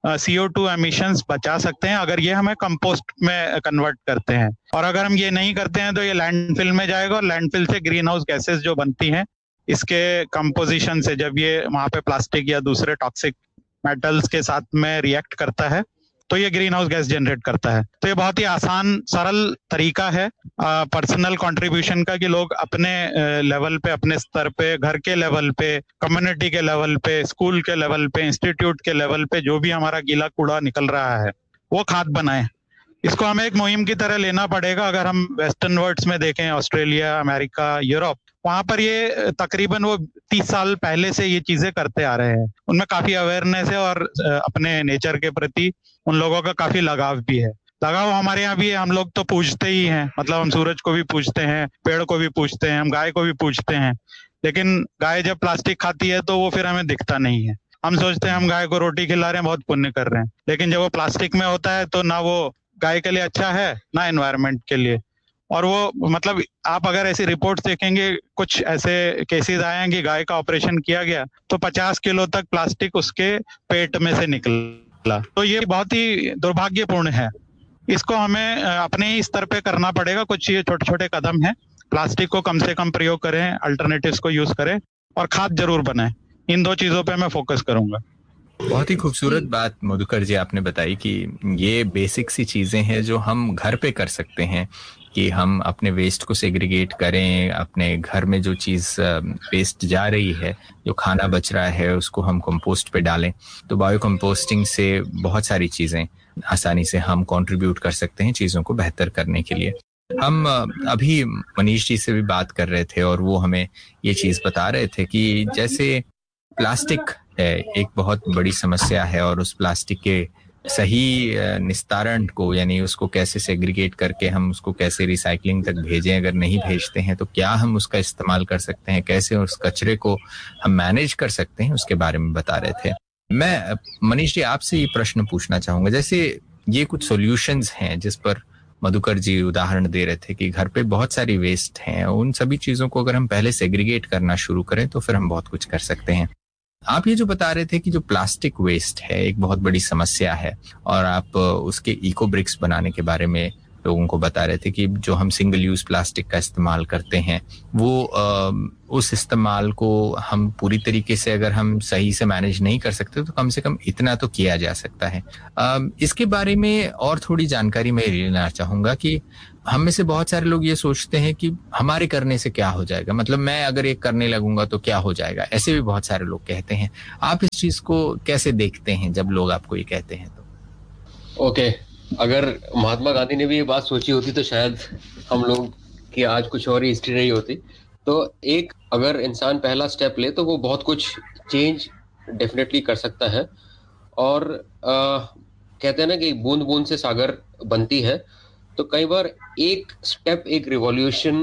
सी ओ टू एमिशंस बचा सकते हैं अगर ये हमें कंपोस्ट में कन्वर्ट करते हैं। और अगर हम ये नहीं करते हैं तो ये लैंडफिल में जाएगा और लैंडफिल से ग्रीन हाउस गैसेस जो बनती हैं इसके कंपोजिशन से, जब ये वहां पे प्लास्टिक या दूसरे टॉक्सिक मेटल्स के साथ में रिएक्ट करता है तो ये ग्रीन हाउस गैस जनरेट करता है। तो ये बहुत ही आसान सरल तरीका है पर्सनल कंट्रीब्यूशन का कि लोग अपने लेवल पे, अपने स्तर पे, घर के लेवल पे, कम्युनिटी के लेवल पे, स्कूल के लेवल पे, इंस्टीट्यूट के लेवल पे जो भी हमारा गीला कूड़ा निकल रहा है वो खाद बनाए। इसको हमें एक मुहिम की तरह लेना पड़ेगा। अगर हम वेस्टर्न वर्ल्ड्स में देखें, ऑस्ट्रेलिया, अमेरिका, यूरोप, वहां पर ये तकरीबन वो तीस साल पहले से ये चीजें करते आ रहे हैं। उनमें काफी अवेयरनेस है और अपने नेचर के प्रति उन लोगों का काफी लगाव भी है। लगाव हमारे यहाँ भी है, हम लोग तो पूजते ही हैं, मतलब हम सूरज को भी पूजते हैं, पेड़ को भी पूजते हैं, हम गाय को भी पूजते हैं। लेकिन गाय जब प्लास्टिक खाती है तो वो फिर हमें दिखता नहीं है। हम सोचते हैं हम गाय को रोटी खिला रहे हैं, बहुत पुण्य कर रहे हैं, लेकिन जब वो प्लास्टिक में होता है तो ना वो गाय के लिए अच्छा है ना एनवायरनमेंट के लिए। और वो मतलब आप अगर ऐसी रिपोर्ट्स देखेंगे, कुछ ऐसे केसेस आए हैं कि गाय का ऑपरेशन किया गया तो पचास किलो तक प्लास्टिक उसके पेट में से निकला। तो ये बहुत ही दुर्भाग्यपूर्ण है। इसको हमें अपने ही स्तर पे करना पड़ेगा। कुछ ये छोटे छोटे कदम हैं, प्लास्टिक को कम से कम प्रयोग करें, अल्टरनेटिव्स को यूज करें और खाद जरूर बनाएं। इन दो चीजों पे मैं फोकस करूंगा। बहुत ही खूबसूरत बात मधुकर जी आपने बताई कि ये बेसिक सी चीजें हैं जो हम घर पे कर सकते हैं कि हम अपने वेस्ट को सेग्रीगेट करें, अपने घर में जो चीज़ वेस्ट जा रही है, जो खाना बच रहा है, उसको हम कंपोस्ट पे डालें। तो बायो कंपोस्टिंग से बहुत सारी चीज़ें आसानी से हम कंट्रीब्यूट कर सकते हैं चीज़ों को बेहतर करने के लिए। हम अभी मनीष जी से भी बात कर रहे थे और वो हमें ये चीज़ बता रहे थे कि जैसे प्लास्टिक है एक बहुत बड़ी समस्या है और उस प्लास्टिक के सही निस्तारण को, यानी उसको कैसे सेग्रीगेट करके हम उसको कैसे रिसाइकलिंग तक भेजें, अगर नहीं भेजते हैं तो क्या हम उसका इस्तेमाल कर सकते हैं, कैसे उस कचरे को हम मैनेज कर सकते हैं, उसके बारे में बता रहे थे। मैं मनीष जी आपसे ये प्रश्न पूछना चाहूंगा, जैसे ये कुछ सॉल्यूशंस हैं जिस पर मधुकर जी उदाहरण दे रहे थे कि घर पे बहुत सारी वेस्ट हैं, उन सभी चीजों को अगर हम पहले सेग्रीगेट करना शुरू करें तो फिर हम बहुत कुछ कर सकते हैं। आप ये जो बता रहे थे कि जो प्लास्टिक वेस्ट है एक बहुत बड़ी समस्या है और आप उसके इको ब्रिक्स बनाने के बारे में लोगों को बता रहे थे कि जो हम सिंगल यूज प्लास्टिक का इस्तेमाल करते हैं वो आ, उस इस्तेमाल को हम पूरी तरीके से अगर हम सही से मैनेज नहीं कर सकते तो कम से कम इतना तो किया जा सकता है। आ, इसके बारे में और थोड़ी जानकारी मैं लेना चाहूंगा कि हम में से बहुत सारे लोग ये सोचते हैं कि हमारे करने से क्या हो जाएगा, मतलब मैं अगर ये करने लगूंगा तो क्या हो जाएगा, ऐसे भी बहुत सारे लोग कहते हैं। आप इस चीज को कैसे देखते हैं जब लोग आपको ये कहते हैं? तो ओके okay. अगर महात्मा गांधी ने भी ये बात सोची होती तो शायद हम लोग की आज कुछ और ही हिस्ट्री नहीं होती। तो एक अगर इंसान पहला स्टेप ले तो वो बहुत कुछ चेंज डेफिनेटली कर सकता है। और आ, कहते हैं ना कि बूंद बूंद से सागर बनती है, तो कई बार एक स्टेप एक रिवॉल्यूशन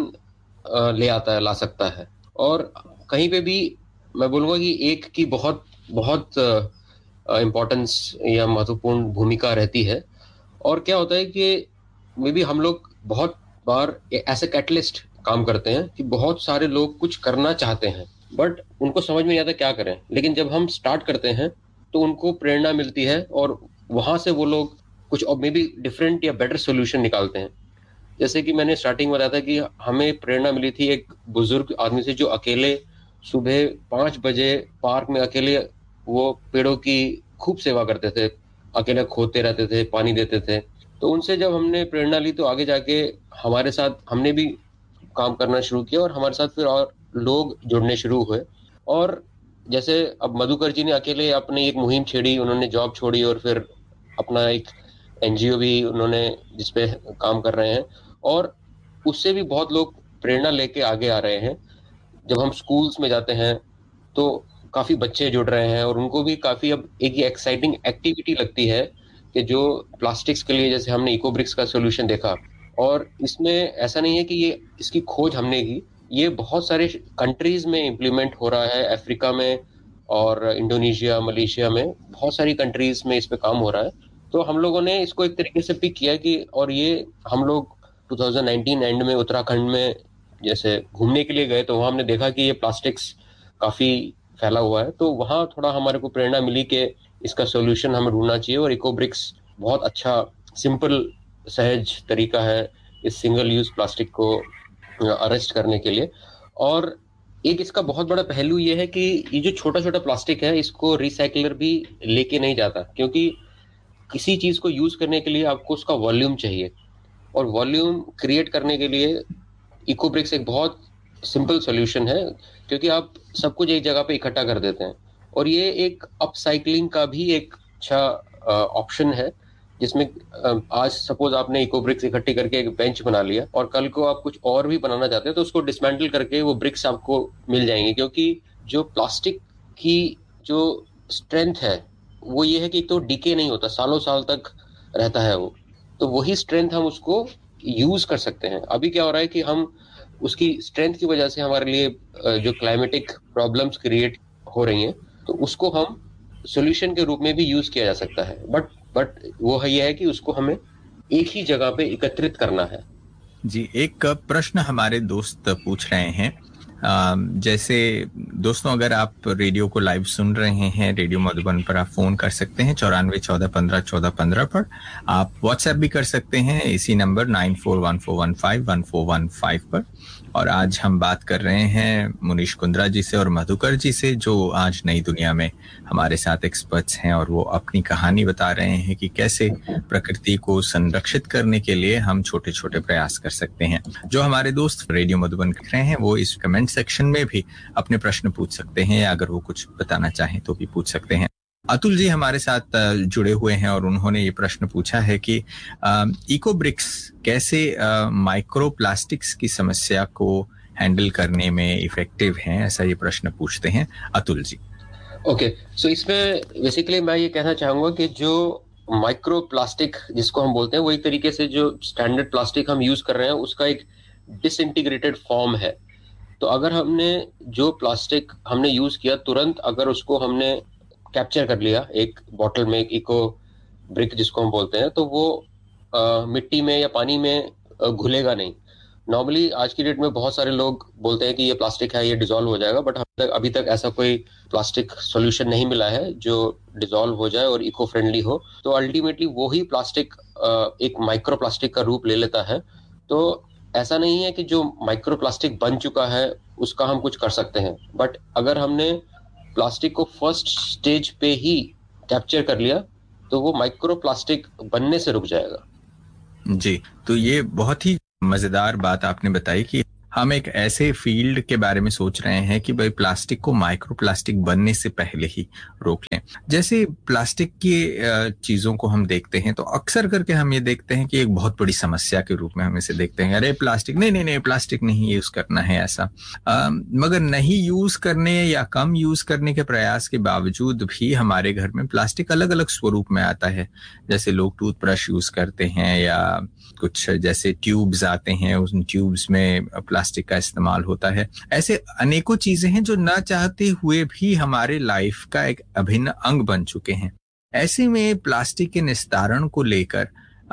ले आता है, ला सकता है। और कहीं पे भी मैं बोलूँगा कि एक की बहुत बहुत इम्पोर्टेंस या महत्वपूर्ण भूमिका रहती है। और क्या होता है कि मे बी हम लोग बहुत बार ऐसे कैटलिस्ट काम करते हैं कि बहुत सारे लोग कुछ करना चाहते हैं बट उनको समझ में नहीं आता क्या करें, लेकिन जब हम स्टार्ट करते हैं तो उनको प्रेरणा मिलती है और वहां से वो लोग कुछ और मे बी डिफरेंट या बेटर सोल्यूशन निकालते हैं। जैसे कि मैंने स्टार्टिंग में बताया था कि हमें प्रेरणा मिली थी एक बुजुर्ग आदमी से जो अकेले सुबह पाँच बजे पार्क में अकेले वो पेड़ों की खूब सेवा करते थे, अकेले खोदते रहते थे, पानी देते थे। तो उनसे जब हमने प्रेरणा ली तो आगे जाके हमारे साथ हमने भी काम करना शुरू किया और हमारे साथ फिर और लोग जुड़ने शुरू हुए। और जैसे अब मधुकर जी ने अकेले अपनी एक मुहिम छेड़ी, उन्होंने जॉब छोड़ी और फिर अपना एक एनजीओ भी उन्होंने जिसपे काम कर रहे हैं और उससे भी बहुत लोग प्रेरणा लेके आगे आ रहे हैं। जब हम स्कूल्स में जाते हैं तो काफी बच्चे जुड़ रहे हैं और उनको भी काफी अब एक एक्साइटिंग एक्टिविटी लगती है कि जो प्लास्टिक्स के लिए जैसे हमने इको ब्रिक्स का सोल्यूशन देखा। और इसमें ऐसा नहीं है कि ये इसकी खोज हमने की, ये बहुत सारे कंट्रीज में इम्प्लीमेंट हो रहा है, अफ्रीका में और इंडोनेशिया, मलेशिया में बहुत सारी कंट्रीज में इस पे काम हो रहा है। तो हम लोगों ने इसको एक तरीके से पिक किया कि और ये हम लोग दो हज़ार उन्नीस एंड में उत्तराखंड में जैसे घूमने के लिए गए तो वहाँ हमने देखा कि ये प्लास्टिक्स काफी फैला हुआ है। तो वहाँ थोड़ा हमारे को प्रेरणा मिली कि इसका सोल्यूशन हमें ढूंढना चाहिए। और इकोब्रिक्स बहुत अच्छा सिंपल सहज तरीका है इस सिंगल यूज प्लास्टिक को अरेस्ट करने के लिए। और एक इसका बहुत बड़ा पहलू ये है कि ये जो छोटा छोटा प्लास्टिक है इसको रिसाइकलर भी लेके नहीं जाता, क्योंकि किसी चीज को यूज करने के लिए आपको उसका वॉल्यूम चाहिए, और वॉल्यूम क्रिएट करने के लिए इकोब्रिक्स एक बहुत सिंपल सॉल्यूशन है, क्योंकि आप सब कुछ एक जगह पे इकट्ठा कर देते हैं। और ये एक अपसाइक्लिंग का भी एक अच्छा ऑप्शन है, जिसमें आज सपोज आपने इकोब्रिक्स इकट्ठी करके एक बेंच बना लिया और कल को आप कुछ और भी बनाना चाहते हैं तो उसको डिसमेंटल करके वो ब्रिक्स आपको मिल जाएंगे। क्योंकि जो प्लास्टिक की जो स्ट्रेंथ है वो ये है कि एक तो डिके नहीं होता, सालों साल तक रहता है वो, तो वही स्ट्रेंथ हम उसको यूज कर सकते हैं। अभी क्या हो रहा है कि हम उसकी स्ट्रेंथ की वजह से हमारे लिए जो क्लाइमेटिक प्रॉब्लम्स क्रिएट हो रही हैं तो उसको हम सॉल्यूशन के रूप में भी यूज किया जा सकता है। बट बट वो है ये है कि उसको हमें एक ही जगह पे एकत्रित करना है। जी, एक प्रश्न हमारे दोस्त पूछ रहे हैं, जैसे दोस्तों अगर आप रेडियो को लाइव सुन रहे हैं, रेडियो मधुबन पर आप फोन कर सकते हैं चौरानवे चौदह पंद्रह चौदह पंद्रह पर। आप व्हाट्सएप भी कर सकते हैं इसी number nine four one four one five one four one five पर। और आज हम बात कर रहे हैं मुनीश कुंद्रा जी से और मधुकर जी से, जो आज नई दुनिया में हमारे साथ एक्सपर्ट्स हैं, और वो अपनी कहानी बता रहे हैं कि कैसे प्रकृति को संरक्षित करने के लिए हम छोटे छोटे प्रयास कर सकते हैं। जो हमारे दोस्त रेडियो मधुबन कर रहे हैं वो इस कमेंट सेक्शन में भी अपने प्रश्न पूछ सकते हैं, या अगर वो कुछ बताना चाहें तो भी पूछ सकते हैं। अतुल जी हमारे साथ जुड़े हुए हैं और उन्होंने ये प्रश्न पूछा है कि इकोब्रिक्स कैसे माइक्रो प्लास्टिक्स की समस्या को हैंडल करने में इफेक्टिव हैं, ऐसा ये प्रश्न पूछते हैं अतुल जी। ओके, सो इसमें बेसिकली मैं ये कहना चाहूंगा कि जो माइक्रो प्लास्टिक जिसको हम बोलते हैं वो एक तरीके से जो स्टैंडर्ड प्लास्टिक हम यूज कर रहे हैं उसका एक डिसइंटीग्रेटेड फॉर्म है। तो अगर हमने जो प्लास्टिक हमने यूज किया तुरंत अगर उसको हमने कैप्चर कर लिया एक बॉटल में, एक इको ब्रिक जिसको हम बोलते हैं, तो वो आ, मिट्टी में या पानी में घुलेगा नहीं। नॉर्मली आज की डेट में बहुत सारे लोग बोलते हैं कि ये प्लास्टिक है, ये डिसॉल्व हो जाएगा, बट तक अभी तक ऐसा कोई प्लास्टिक सॉल्यूशन नहीं मिला है जो डिसॉल्व हो जाए और इको फ्रेंडली हो। तो अल्टीमेटली वो ही प्लास्टिक एक माइक्रो प्लास्टिक का रूप ले लेता है। तो ऐसा नहीं है कि जो माइक्रो प्लास्टिक बन चुका है उसका हम कुछ कर सकते हैं, बट अगर हमने प्लास्टिक को फर्स्ट स्टेज पे ही कैप्चर कर लिया तो वो माइक्रो प्लास्टिक बनने से रुक जाएगा। जी, तो ये बहुत ही मजेदार बात आपने बताई कि हम एक ऐसे फील्ड के बारे में सोच रहे हैं कि भाई प्लास्टिक को माइक्रो प्लास्टिक बनने से पहले ही रोक लें। जैसे प्लास्टिक की चीजों को हम देखते हैं तो अक्सर करके हम ये देखते हैं कि एक बहुत बड़ी समस्या के रूप में हम इसे देखते हैं, अरे प्लास्टिक नहीं नहीं नहीं प्लास्टिक नहीं यूज करना है ऐसा। आ, मगर नहीं यूज करने या कम यूज करने के प्रयास के बावजूद भी हमारे घर में प्लास्टिक अलग अलग स्वरूप में आता है। जैसे लोग टूथब्रश यूज करते हैं या कुछ जैसे ट्यूब्स आते हैं, उन ट्यूब्स में प्लास्टिक का इस्तेमाल होता है। ऐसे अनेकों चीजें हैं जो न चाहते हुए भी हमारे लाइफ का एक अभिन्न अंग बन चुके हैं। ऐसे में प्लास्टिक के निस्तारण को लेकर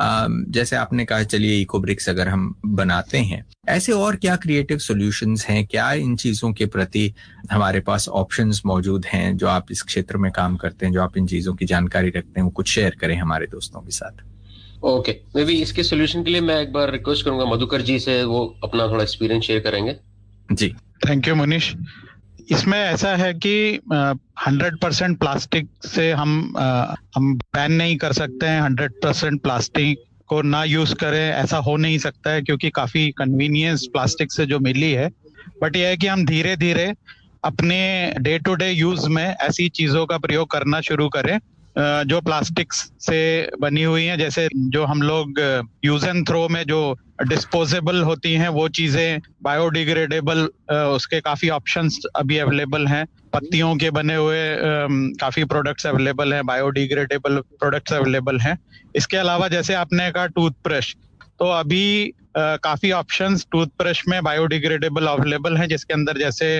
जैसे आपने कहा चलिए इकोब्रिक्स अगर हम बनाते हैं, ऐसे और क्या क्रिएटिव सॉल्यूशंस हैं, क्या इन चीजों के प्रति हमारे पास ऑप्शंस मौजूद हैं? जो आप इस क्षेत्र में काम करते हैं, जो आप इन चीजों की जानकारी रखते हैं, वो कुछ शेयर करें हमारे दोस्तों के साथ। ओके, मे बी इसके सोल्यूशन के लिए मैं एक बार रिक्वेस्ट करूंगा मधुकर जी से, वो अपना थोड़ा एक्सपीरियंस शेयर करेंगे। जी थैंक यू मनीष। इसमें ऐसा है कि हंड्रेड परसेंट प्लास्टिक से हम आ, हम बैन नहीं कर सकते हैं, हंड्रेड परसेंट प्लास्टिक को ना यूज करें ऐसा हो नहीं सकता है, क्योंकि काफी कन्वीनियंस प्लास्टिक से जो मिली है। बट यह है कि हम धीरे धीरे अपने डे टू डे यूज में ऐसी चीजों का प्रयोग करना शुरू करें जो प्लास्टिक से बनी हुई हैं। जैसे जो हम लोग यूज एंड थ्रो में जो डिस्पोजेबल होती हैं वो चीजें, बायोडिग्रेडेबल उसके काफी ऑप्शंस अभी अवेलेबल हैं। पत्तियों के बने हुए काफी प्रोडक्ट्स अवेलेबल हैं, बायोडिग्रेडेबल प्रोडक्ट्स अवेलेबल हैं। इसके अलावा जैसे आपने कहा टूथब्रश, तो अभी काफी ऑप्शंस टूथब्रश में बायोडिग्रेडेबल अवेलेबल हैं, जिसके अंदर जैसे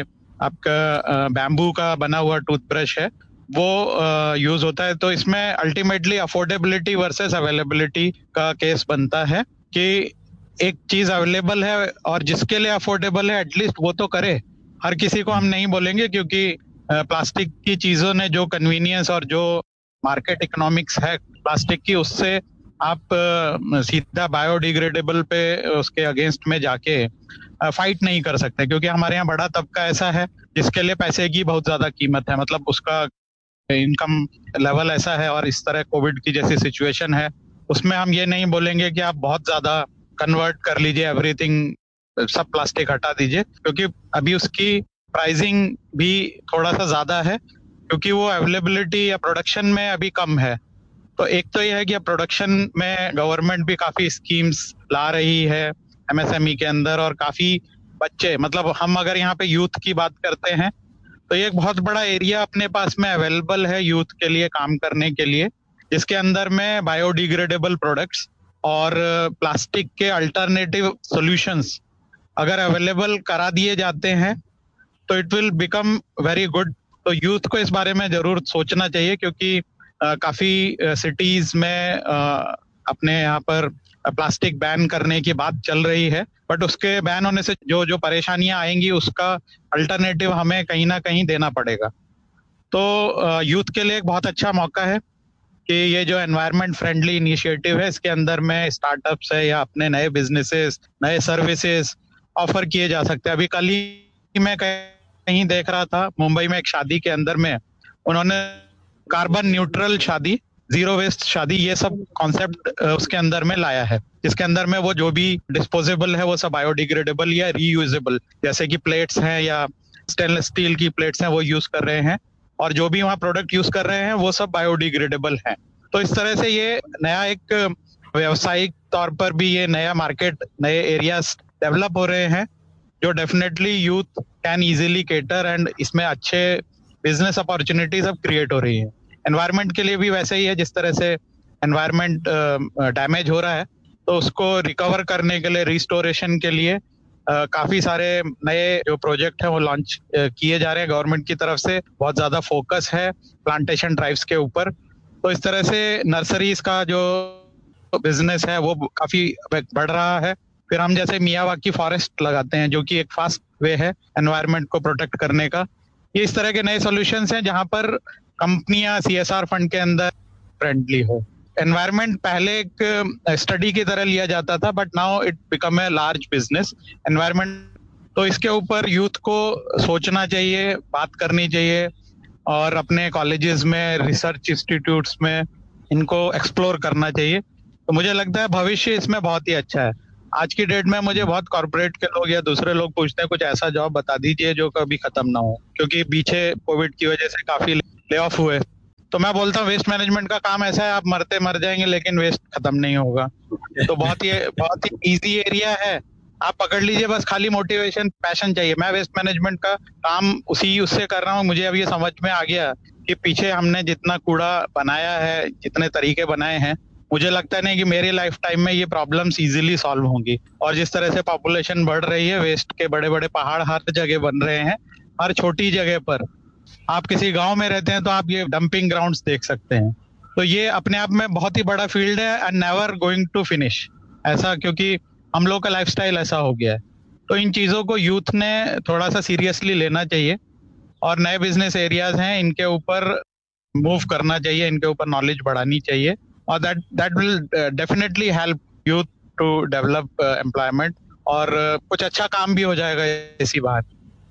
आपका बैम्बू का बना हुआ टूथब्रश है वो यूज uh, होता है। तो इसमें अल्टीमेटली अफोर्डेबिलिटी वर्सेस अवेलेबिलिटी का केस बनता है कि एक चीज अवेलेबल है और जिसके लिए अफोर्डेबल है एटलीस्ट वो तो करे। हर किसी को हम नहीं बोलेंगे, क्योंकि प्लास्टिक uh, की चीजों ने जो कन्वीनियंस और जो मार्केट इकोनॉमिक्स है प्लास्टिक की, उससे आप सीधा बायोडिग्रेडेबल पे उसके अगेंस्ट में जाके फाइट नहीं कर सकते, क्योंकि हमारे यहाँ बड़ा तबका ऐसा है जिसके लिए पैसे की बहुत ज्यादा कीमत है, मतलब उसका इनकम लेवल ऐसा है, और इस तरह कोविड की जैसी सिचुएशन है उसमें हम ये नहीं बोलेंगे कि आप बहुत ज्यादा कन्वर्ट कर लीजिए एवरीथिंग, सब प्लास्टिक हटा दीजिए, क्योंकि अभी उसकी प्राइसिंग भी थोड़ा सा ज्यादा है, क्योंकि वो अवेलेबिलिटी या प्रोडक्शन में अभी कम है। तो एक तो ये है कि प्रोडक्शन में गवर्नमेंट भी काफी स्कीम्स ला रही है एमएसएमई के अंदर, और काफी बच्चे, मतलब हम अगर यहाँ पे यूथ की बात करते हैं तो ये एक बहुत बड़ा एरिया अपने पास में अवेलेबल है यूथ के लिए काम करने के लिए, जिसके अंदर में बायोडिग्रेडेबल प्रोडक्ट्स और प्लास्टिक के अल्टरनेटिव सॉल्यूशंस अगर अवेलेबल करा दिए जाते हैं तो it will become very good. तो यूथ को इस बारे में जरूर सोचना चाहिए, क्योंकि uh, काफी सिटीज uh, में uh, अपने यहाँ पर प्लास्टिक बैन करने की बात चल रही है, बट उसके बैन होने से जो जो परेशानियां आएंगी उसका अल्टरनेटिव हमें कहीं ना कहीं देना पड़ेगा। तो यूथ के लिए एक बहुत अच्छा मौका है कि ये जो एनवायरनमेंट फ्रेंडली इनिशिएटिव है इसके अंदर में स्टार्टअप्स है या अपने नए बिजनेसेस, नए सर्विसेज ऑफर किए जा सकते हैं। अभी कल ही मैं कहीं देख रहा था, मुंबई में एक शादी के अंदर में उन्होंने कार्बन न्यूट्रल शादी, जीरो वेस्ट शादी, ये सब कॉन्सेप्ट उसके अंदर में लाया है, जिसके अंदर में वो जो भी डिस्पोजेबल है वो सब बायोडिग्रेडेबल या रीयूजेबल, जैसे कि प्लेट्स हैं या स्टेनलेस स्टील की प्लेट्स हैं वो यूज कर रहे हैं, और जो भी वहाँ प्रोडक्ट यूज कर रहे हैं वो सब बायोडिग्रेडेबल हैं। तो इस तरह से ये नया एक व्यावसायिक तौर पर भी ये नया मार्केट, नए एरियाज डेवलप हो रहे हैं जो definitely youth can easily cater, and इसमें अच्छे बिजनेस अपॉर्चुनिटीज अब क्रिएट हो रही हैं। एनवायरनमेंट के लिए भी वैसे ही है, जिस तरह से एनवायरनमेंट डैमेज हो रहा है तो उसको रिकवर करने के लिए, रिस्टोरेशन के लिए Uh, काफी सारे नए जो प्रोजेक्ट हैं वो लॉन्च uh, किए जा रहे हैं गवर्नमेंट की तरफ से। बहुत ज्यादा फोकस है प्लांटेशन ड्राइव्स के ऊपर। तो इस तरह से नर्सरीज का जो बिजनेस है वो काफी बढ़ रहा है। फिर हम जैसे मियावाकी फॉरेस्ट लगाते हैं जो कि एक फास्ट वे है एनवायरनमेंट को प्रोटेक्ट करने का। ये इस तरह के नए सॉल्यूशंस हैं जहां पर कंपनियां सीएसआर फंड के अंदर फ्रेंडली हो। एनवायरनमेंट पहले एक स्टडी की तरह लिया जाता था, but now it become a large business environment. तो इसके ऊपर यूथ को सोचना चाहिए, बात करनी चाहिए, और अपने कॉलेजेस में, रिसर्च इंस्टीट्यूट्स में इनको एक्सप्लोर करना चाहिए। तो मुझे लगता है भविष्य इसमें बहुत ही अच्छा है। आज की डेट में मुझे बहुत कॉर्पोरेट के लोग या दूसरे लोग पूछते हैं कुछ ऐसा जॉब बता दीजिए जो कभी खत्म ना हो, क्योंकि पीछे कोविड की वजह से काफी ले ऑफ हुए। तो मैं बोलता हूँ वेस्ट मैनेजमेंट का काम ऐसा है, आप मरते मर जाएंगे लेकिन वेस्ट खत्म नहीं होगा। तो बहुत ही बहुत ही इजी एरिया है, आप पकड़ लीजिए, बस खाली मोटिवेशन, पैशन चाहिए। मैं वेस्ट मैनेजमेंट का काम उसी उससे कर रहा हूँ। मुझे अब ये समझ में आ गया कि पीछे हमने जितना कूड़ा बनाया है, जितने तरीके बनाए हैं, मुझे लगता नहीं कि मेरी लाइफ टाइम में ये प्रॉब्लम्स इजीली सॉल्व होंगी। और जिस तरह से पॉपुलेशन बढ़ रही है, वेस्ट के बड़े बड़े पहाड़ हर जगह बन रहे हैं, हर छोटी जगह पर। आप किसी गांव में रहते हैं तो आप ये डंपिंग ग्राउंड्स देख सकते हैं। तो ये अपने आप में बहुत ही बड़ा फील्ड है and never going to finish ऐसा, क्योंकि हम लोग का लाइफस्टाइल ऐसा हो गया है। तो इन चीजों को यूथ ने थोड़ा सा सीरियसली लेना चाहिए, और नए बिजनेस एरियाज हैं इनके ऊपर मूव करना चाहिए, इनके ऊपर नॉलेज बढ़ानी चाहिए, और that that will definitely help youth to develop employment, और uh, कुछ अच्छा काम भी हो जाएगा इसी बात।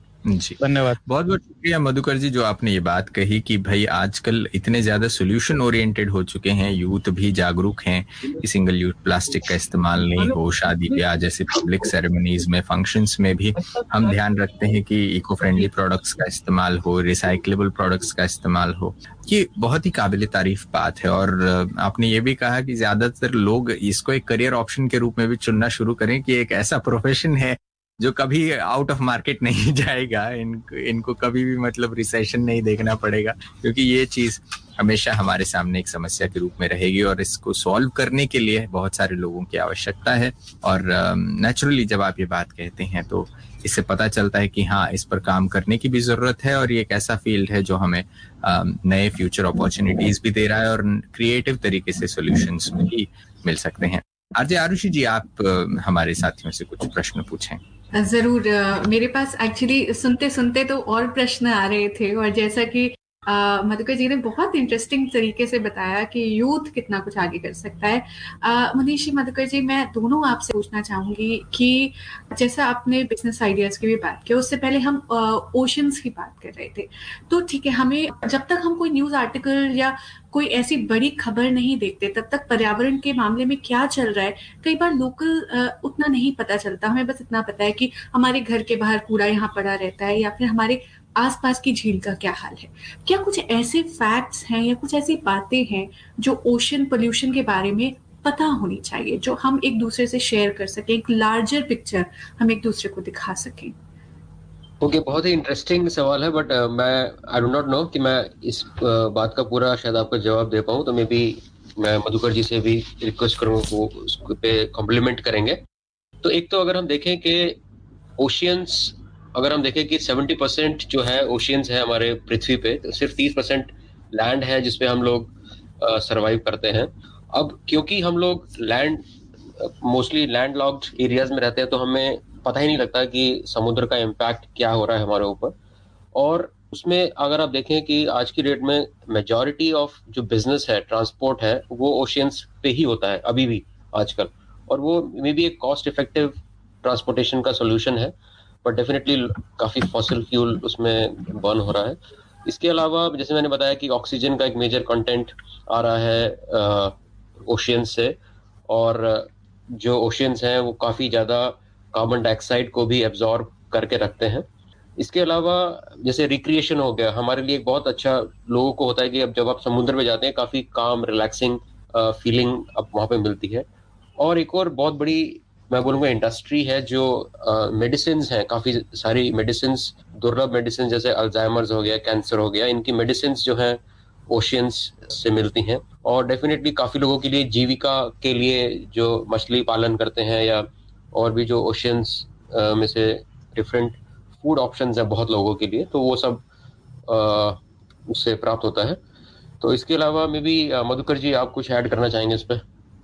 जी धन्यवाद। बहुत बहुत शुक्रिया मधुकर जी, जो आपने ये बात कही कि भाई आजकल इतने ज्यादा सोल्यूशन ओरिएंटेड हो चुके हैं, यूथ भी जागरूक हैं कि सिंगल यूज प्लास्टिक का इस्तेमाल नहीं हो। शादी ब्याह जैसे पब्लिक सेरेमनीज में, फंक्शंस में भी हम ध्यान रखते हैं कि इको फ्रेंडली प्रोडक्ट्स का इस्तेमाल हो, रिसाइक्लेबल प्रोडक्ट्स का इस्तेमाल हो। ये बहुत ही काबिल तारीफ बात है। और आपने ये भी कहा कि ज्यादातर लोग इसको एक करियर ऑप्शन के रूप में भी चुनना शुरू करें कि एक ऐसा प्रोफेशन है जो कभी आउट ऑफ मार्केट नहीं जाएगा, इन, इनको कभी भी मतलब रिसेशन नहीं देखना पड़ेगा, क्योंकि ये चीज हमेशा हमारे सामने एक समस्या के रूप में रहेगी और इसको सॉल्व करने के लिए बहुत सारे लोगों की आवश्यकता है। और नेचुरली uh, जब आप ये बात कहते हैं तो इससे पता चलता है कि हाँ, इस पर काम करने की भी जरूरत है, और ये एक ऐसा फील्ड है जो हमें uh, नए फ्यूचर अपॉर्चुनिटीज भी दे रहा है और क्रिएटिव तरीके से सॉल्यूशंस भी मिल सकते हैं। आरजे आरुषि जी, आप uh, हमारे साथियों से कुछ प्रश्न पूछें। जरूर। मेरे पास एक्चुअली सुनते सुनते तो और प्रश्न आ रहे थे, और जैसा कि मधुकर जी ने बहुत इंटरेस्टिंग तरीके से बताया कि यूथ कितना कुछ आगे कर सकता है। uh, मनीषी, मधुकर जी, मैं दोनों आपसे पूछना चाहूंगी कि जैसा आपने बिजनेस आइडियाज की भी बात की, उससे पहले हम ओशंस uh, की बात कर रहे थे। तो ठीक है, हमें जब तक हम कोई न्यूज आर्टिकल या कोई ऐसी बड़ी खबर नहीं देखते तब तक पर्यावरण के मामले में क्या चल रहा है कई बार लोकल uh, उतना नहीं पता चलता। हमें बस इतना पता है कि हमारे घर के बाहर कूड़ा यहाँ पड़ा रहता है या फिर हमारे आसपास की झील का क्या हाल है। क्या कुछ ऐसे फैक्ट्स हैं या कुछ ऐसी बातें हैं जो ओशन पोल्यूशन के बारे में पता होनी चाहिए, जो हम एक दूसरे से शेयर कर सकें, एक लार्जर पिक्चर हम एक दूसरे को दिखा सकें? ओके okay, बहुत ही इंटरेस्टिंग सवाल है, बट uh, मैं आई डू नॉट नो कि मैं इस uh, बात का पूरा शायद आपको जवाब दे पाऊँ, तो मे बी मैं मधुकर जी से भी रिक्वेस्ट करूँगा वो उस पे कॉम्प्लीमेंट करेंगे। तो एक तो अगर हम देखें कि ओशियंस, अगर हम देखें कि सत्तर परसेंट जो है ओशियंस है हमारे पृथ्वी पे, तो सिर्फ तीस परसेंट लैंड है जिसपे हम लोग सरवाइव uh, करते हैं। अब क्योंकि हम लोग land mostly land locked areas में रहते हैं, तो हमें पता ही नहीं लगता कि समुद्र का इम्पैक्ट क्या हो रहा है हमारे ऊपर। और उसमें अगर आप देखें कि आज की डेट में मेजॉरिटी ऑफ जो बिजनेस है, ट्रांसपोर्ट है, वो ओशियंस पे ही होता है अभी भी आजकल, और वो मे बी एक कॉस्ट इफेक्टिव ट्रांसपोर्टेशन का सोल्यूशन है, बट डेफिनेटली काफी फॉसिल फ्यूल उसमें बर्न हो रहा है। इसके अलावा जैसे मैंने बताया कि ऑक्सीजन का एक मेजर कंटेंट आ रहा है ओशियंस से, और जो ओशियंस हैं वो काफी ज्यादा कार्बन डाइऑक्साइड को भी एब्जॉर्ब करके रखते हैं। इसके अलावा जैसे रिक्रिएशन हो गया, हमारे लिए एक बहुत अच्छा लोगों को होता है कि अब जब आप समुद्र में जाते हैं काफी काम रिलैक्सिंग फीलिंग अब वहाँ पे मिलती है। और एक और बहुत बड़ी मैं बोलूँगा इंडस्ट्री है जो मेडिसिन uh, हैं, काफी सारी मेडिसिन, दुर्लभ मेडिसिन जैसे अल्जाइमर्स हो गया, कैंसर हो गया, इनकी मेडिसिन जो है ओशियंस से मिलती हैं। और डेफिनेटली काफी लोगों के लिए जीविका के लिए जो मछली पालन करते हैं या और भी जो ओशियंस में से डिफरेंट फूड ऑप्शंस है बहुत लोगों के लिए, तो वो सब आ, उससे प्राप्त होता है। तो इसके अलावा मे बी मधुकर जी आप कुछ ऐड करना चाहेंगे इस पे?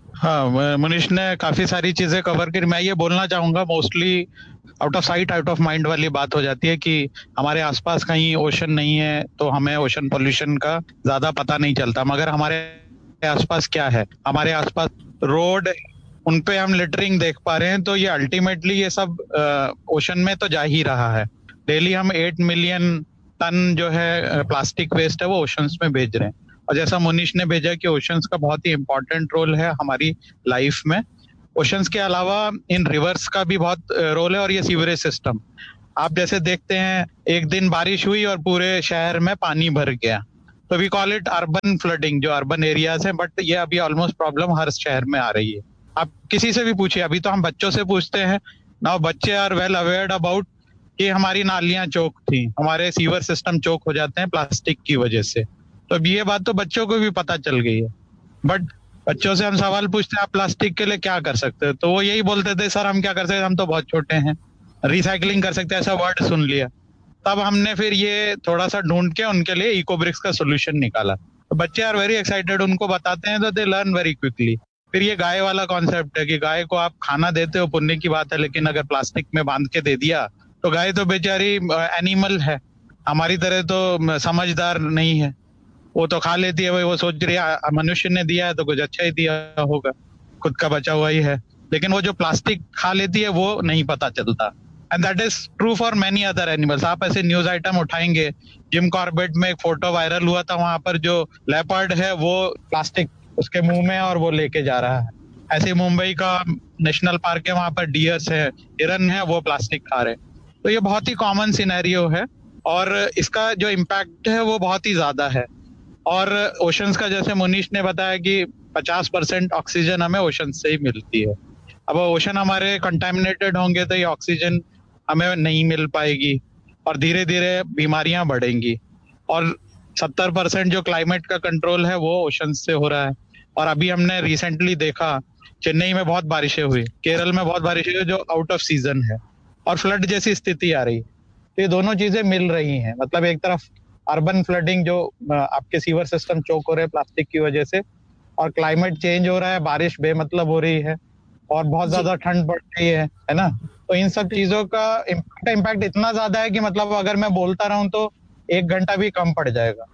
हाँ, मनीष ने काफी सारी चीजें कवर की। मैं ये बोलना चाहूंगा, mostly out of sight out of mind वाली बात हो जाती है कि हमारे आसपास कहीं ओशन नहीं है तो हमें ओशन पोल्यूशन का ज्यादा पता नहीं चलता। मगर हमारे आसपास क्या है, हमारे आसपास रोड, उन पे हम लिटरिंग देख पा रहे हैं, तो ये अल्टीमेटली ये सब ओशन में तो जा ही रहा है। डेली हम एट मिलियन टन जो है प्लास्टिक वेस्ट है वो ओशंस में भेज रहे हैं। और जैसा मुनीश ने भेजा कि ओशंस का बहुत ही इंपॉर्टेंट रोल है हमारी लाइफ में। ओशंस के अलावा इन रिवर्स का भी बहुत रोल है, और ये सीवरेज सिस्टम, आप जैसे देखते हैं एक दिन बारिश हुई और पूरे शहर में पानी भर गया, तो we call it urban flooding, जो अर्बन एरियाज हैं। बट ये अभी ऑलमोस्ट प्रॉब्लम हर शहर में आ रही है। आप किसी से भी पूछिए, अभी तो हम बच्चों से पूछते हैं ना, बच्चे आर वेल अवेयर अबाउट कि हमारी नालियां चौक थी, हमारे सीवर सिस्टम चौक हो जाते हैं प्लास्टिक की वजह से। तो अब ये बात तो बच्चों को भी पता चल गई है। बट बच्चों से हम सवाल पूछते हैं आप प्लास्टिक के लिए क्या कर सकते हो, तो वो यही बोलते थे सर हम क्या कर सकते हैं, हम तो बहुत छोटे हैं, रिसाइकलिंग कर सकते हैं, ऐसा वर्ड सुन लिया। तब हमने फिर ये थोड़ा सा ढूंढ के उनके लिए इकोब्रिक्स का सोल्यूशन निकाला। तो बच्चे आर वेरी एक्साइटेड, उनको बताते हैं तो दे लर्न वेरी क्विकली। फिर ये गाय वाला कॉन्सेप्ट है कि गाय को आप खाना देते हो, पुण्य की बात है, लेकिन अगर प्लास्टिक में बांध के दे दिया तो गाय तो बेचारी एनिमल है, हमारी तरह तो समझदार नहीं है, वो तो खा लेती है, वो सोच रही है मनुष्य ने दिया है तो कुछ अच्छा ही दिया होगा, खुद का बचा हुआ ही है। लेकिन वो जो प्लास्टिक खा लेती है वो नहीं पता चलता। And that is true for many other animals. आप ऐसे न्यूज आइटम उठाएंगे, जिम कॉर्बेट में एक फोटो वायरल हुआ था, वहां पर जो लेपर्ड है वो प्लास्टिक उसके मुंह में और वो लेके जा रहा है। ऐसे मुंबई का नेशनल पार्क है, वहां पर डियर्स है, हिरन है, वो प्लास्टिक खा रहे। तो ये बहुत ही कॉमन सिनेरियो है और इसका जो इम्पैक्ट है वो बहुत ही ज्यादा है। और ओशंस का जैसे मुनीश ने बताया कि पचास परसेंट ऑक्सीजन हमें ओशन से ही मिलती है। अब ओशन हमारे कंटामिनेटेड होंगे तो ये ऑक्सीजन हमें नहीं मिल पाएगी और धीरे धीरे बीमारियां बढ़ेंगी। और सत्तर परसेंट जो क्लाइमेट का कंट्रोल है वो ओशन से हो रहा है। और अभी हमने रिसेंटली देखा चेन्नई में बहुत बारिशें हुई, केरल में बहुत बारिशें हुई जो आउट ऑफ सीजन है, और फ्लड जैसी स्थिति आ रही है। तो ये दोनों चीजें मिल रही हैं, मतलब एक तरफ अर्बन फ्लडिंग जो आपके सीवर सिस्टम चोक हो रहे हैं प्लास्टिक की वजह से, और क्लाइमेट चेंज हो रहा है, बारिश बेमतलब हो रही है और बहुत ज्यादा ठंड बढ़ रही है है ना। तो इन सब चीजों का इम्पैक्ट इम्पैक्ट इतना ज्यादा है कि मतलब अगर मैं बोलता रहूं तो एक घंटा भी कम पड़ जाएगा।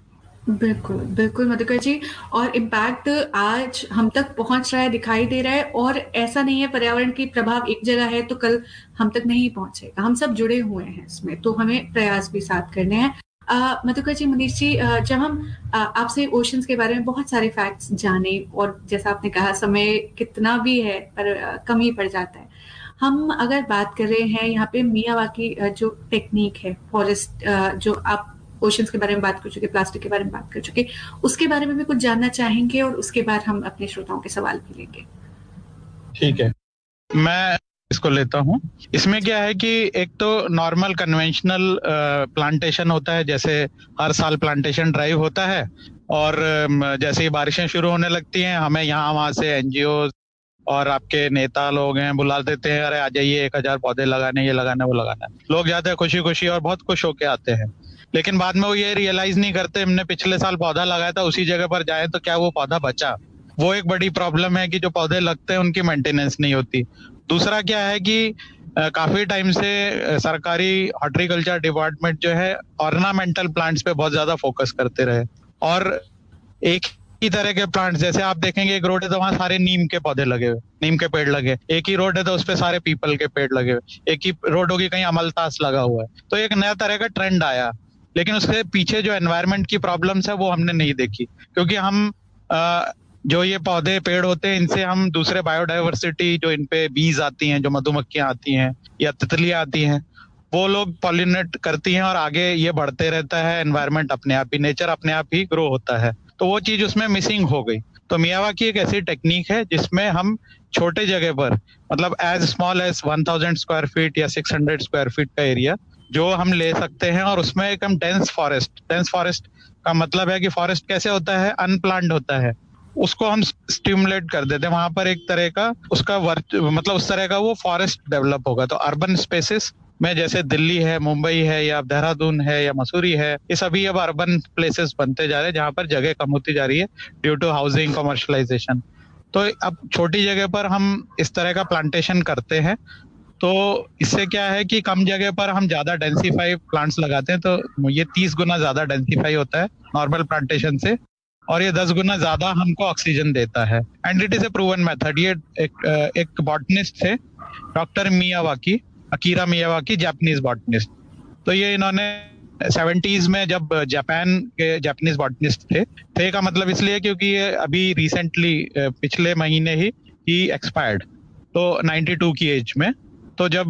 बिल्कुल, बिल्कुल मधुकर जी, और इम्पैक्ट आज हम तक पहुँच रहा है, दिखाई दे रहा है, और ऐसा नहीं है पर्यावरण की प्रभाव एक जगह है तो कल हम तक नहीं पहुँचेगा। हम सब जुड़े हुए हैं इसमें, तो हमें प्रयास भी साथ करने हैं। अ, मधुकर जी, मनीष जी, अ, जब हम अ, आपसे ओशंस के बारे में बहुत सारे फैक्ट्स जाने, और जैसा आपने कहा समय कितना भी है पर अ, कम ही पड़ जाता है। हम अगर बात कर रहे हैं यहाँ पे मियावाकी अ, जो टेक्निक है फॉरेस्ट, अ, जो आप ओशंस के बारे में बात कर चुके, प्लास्टिक के बारे में बात कर चुके, उसके बारे में भी कुछ जानना चाहेंगे, और उसके बाद हम अपने श्रोताओं के सवाल भी लेंगे। ठीक है, मैं इसको लेता हूँ। इसमें क्या है कि एक तो नॉर्मल कन्वेंशनल प्लांटेशन होता है, जैसे हर साल प्लांटेशन ड्राइव होता है, और अम, जैसे ही बारिशें शुरू होने लगती हैं, हमें यहाँ वहाँ से एनजीओ और आपके नेता लोग हैं बुला देते हैं, अरे आ जाइए एक हजार पौधे लगाने, ये लगाना वो लगाना है। लोग जाते हैं खुशी खुशी और बहुत खुश होके आते हैं, लेकिन बाद में वो ये रियलाइज नहीं करते हमने पिछले साल पौधा लगाया था, उसी जगह पर जाए तो क्या वो पौधा बचा। वो एक बड़ी प्रॉब्लम है कि जो पौधे लगते हैं उनकी मेंटेनेंस नहीं होती। दूसरा क्या है कि अ, काफी टाइम से अ, सरकारी हॉर्टिकल्चर डिपार्टमेंट जो है ऑर्नामेंटल प्लांट्स पे बहुत ज्यादा फोकस करते रहे, और एक ही तरह के प्लांट्स, जैसे आप देखेंगे एक रोड है तो वहां सारे नीम के पौधे लगे हुए, नीम के पेड़ लगे, एक ही रोड है तो उसपे सारे पीपल के पेड़ लगे हुए, एक ही रोड होगी कहीं अमलतास लगा हुआ है। तो एक नया तरह का ट्रेंड आया, लेकिन उसके पीछे जो एनवायरनमेंट की प्रॉब्लम्स है वो हमने नहीं देखी, क्योंकि हम अ, जो ये पौधे पेड़ होते हैं इनसे हम दूसरे बायोडाइवर्सिटी, जो इनपे बीज आती हैं, जो मधुमक्खियां आती हैं या तितलियां आती हैं, वो लोग पॉलिनेट करती हैं और आगे ये बढ़ते रहता है, एनवायरनमेंट अपने आप ही, नेचर अपने आप ही ग्रो होता है। तो वो चीज उसमें मिसिंग हो गई। तो मियावाकी एक ऐसी टेक्निक है जिसमें हम छोटे जगह पर, मतलब as small as one thousand square feet या सिक्स हंड्रेड स्क्वायर फीट का एरिया जो हम ले सकते हैं, और उसमें एक हम डेंस फॉरेस्ट, डेंस फॉरेस्ट का मतलब है कि फॉरेस्ट कैसे होता है, अनप्लान्ड होता है, उसको हम स्टिमुलेट कर देते हैं। वहां पर एक तरह का उसका वर्क, मतलब उस तरह का वो फॉरेस्ट डेवलप होगा। तो अर्बन स्पेसेस में जैसे दिल्ली है, मुंबई है, या देहरादून है, या मसूरी है, ये सभी अब अर्बन प्लेसेस बनते जा रहे हैं जहां पर जगह कम होती जा रही है ड्यू टू हाउसिंग कमर्शलाइजेशन। तो अब छोटी जगह पर हम इस तरह का प्लांटेशन करते हैं, तो इससे क्या है कि कम जगह पर हम ज्यादा डेंसिफाई प्लांट्स लगाते हैं, तो ये तीस गुना ज्यादा डेंसिफाई होता है नॉर्मल प्लांटेशन से, और ये दस गुना ज्यादा हमको ऑक्सीजन देता है। And it is a proven method. ये एक एक बॉटनिस्ट थे, doctor Miyawaki, Akira Miyawaki, Japanese botanist. तो ये इन्होंने सेवेंटीज में, जब जापान के जापानीज बॉटनिस्ट थे थे का मतलब इसलिए क्योंकि ये अभी रिसेंटली पिछले महीने ही ही एक्सपायर्ड, तो बानवे की एज में। तो जब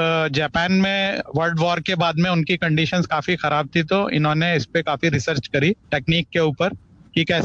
जापान में वर्ल्ड वॉर के बाद में उनकी कंडीशंस काफी खराब थी, तो इन्होंने इस पे काफी रिसर्च करी टेक्निक के ऊपर कि कैसे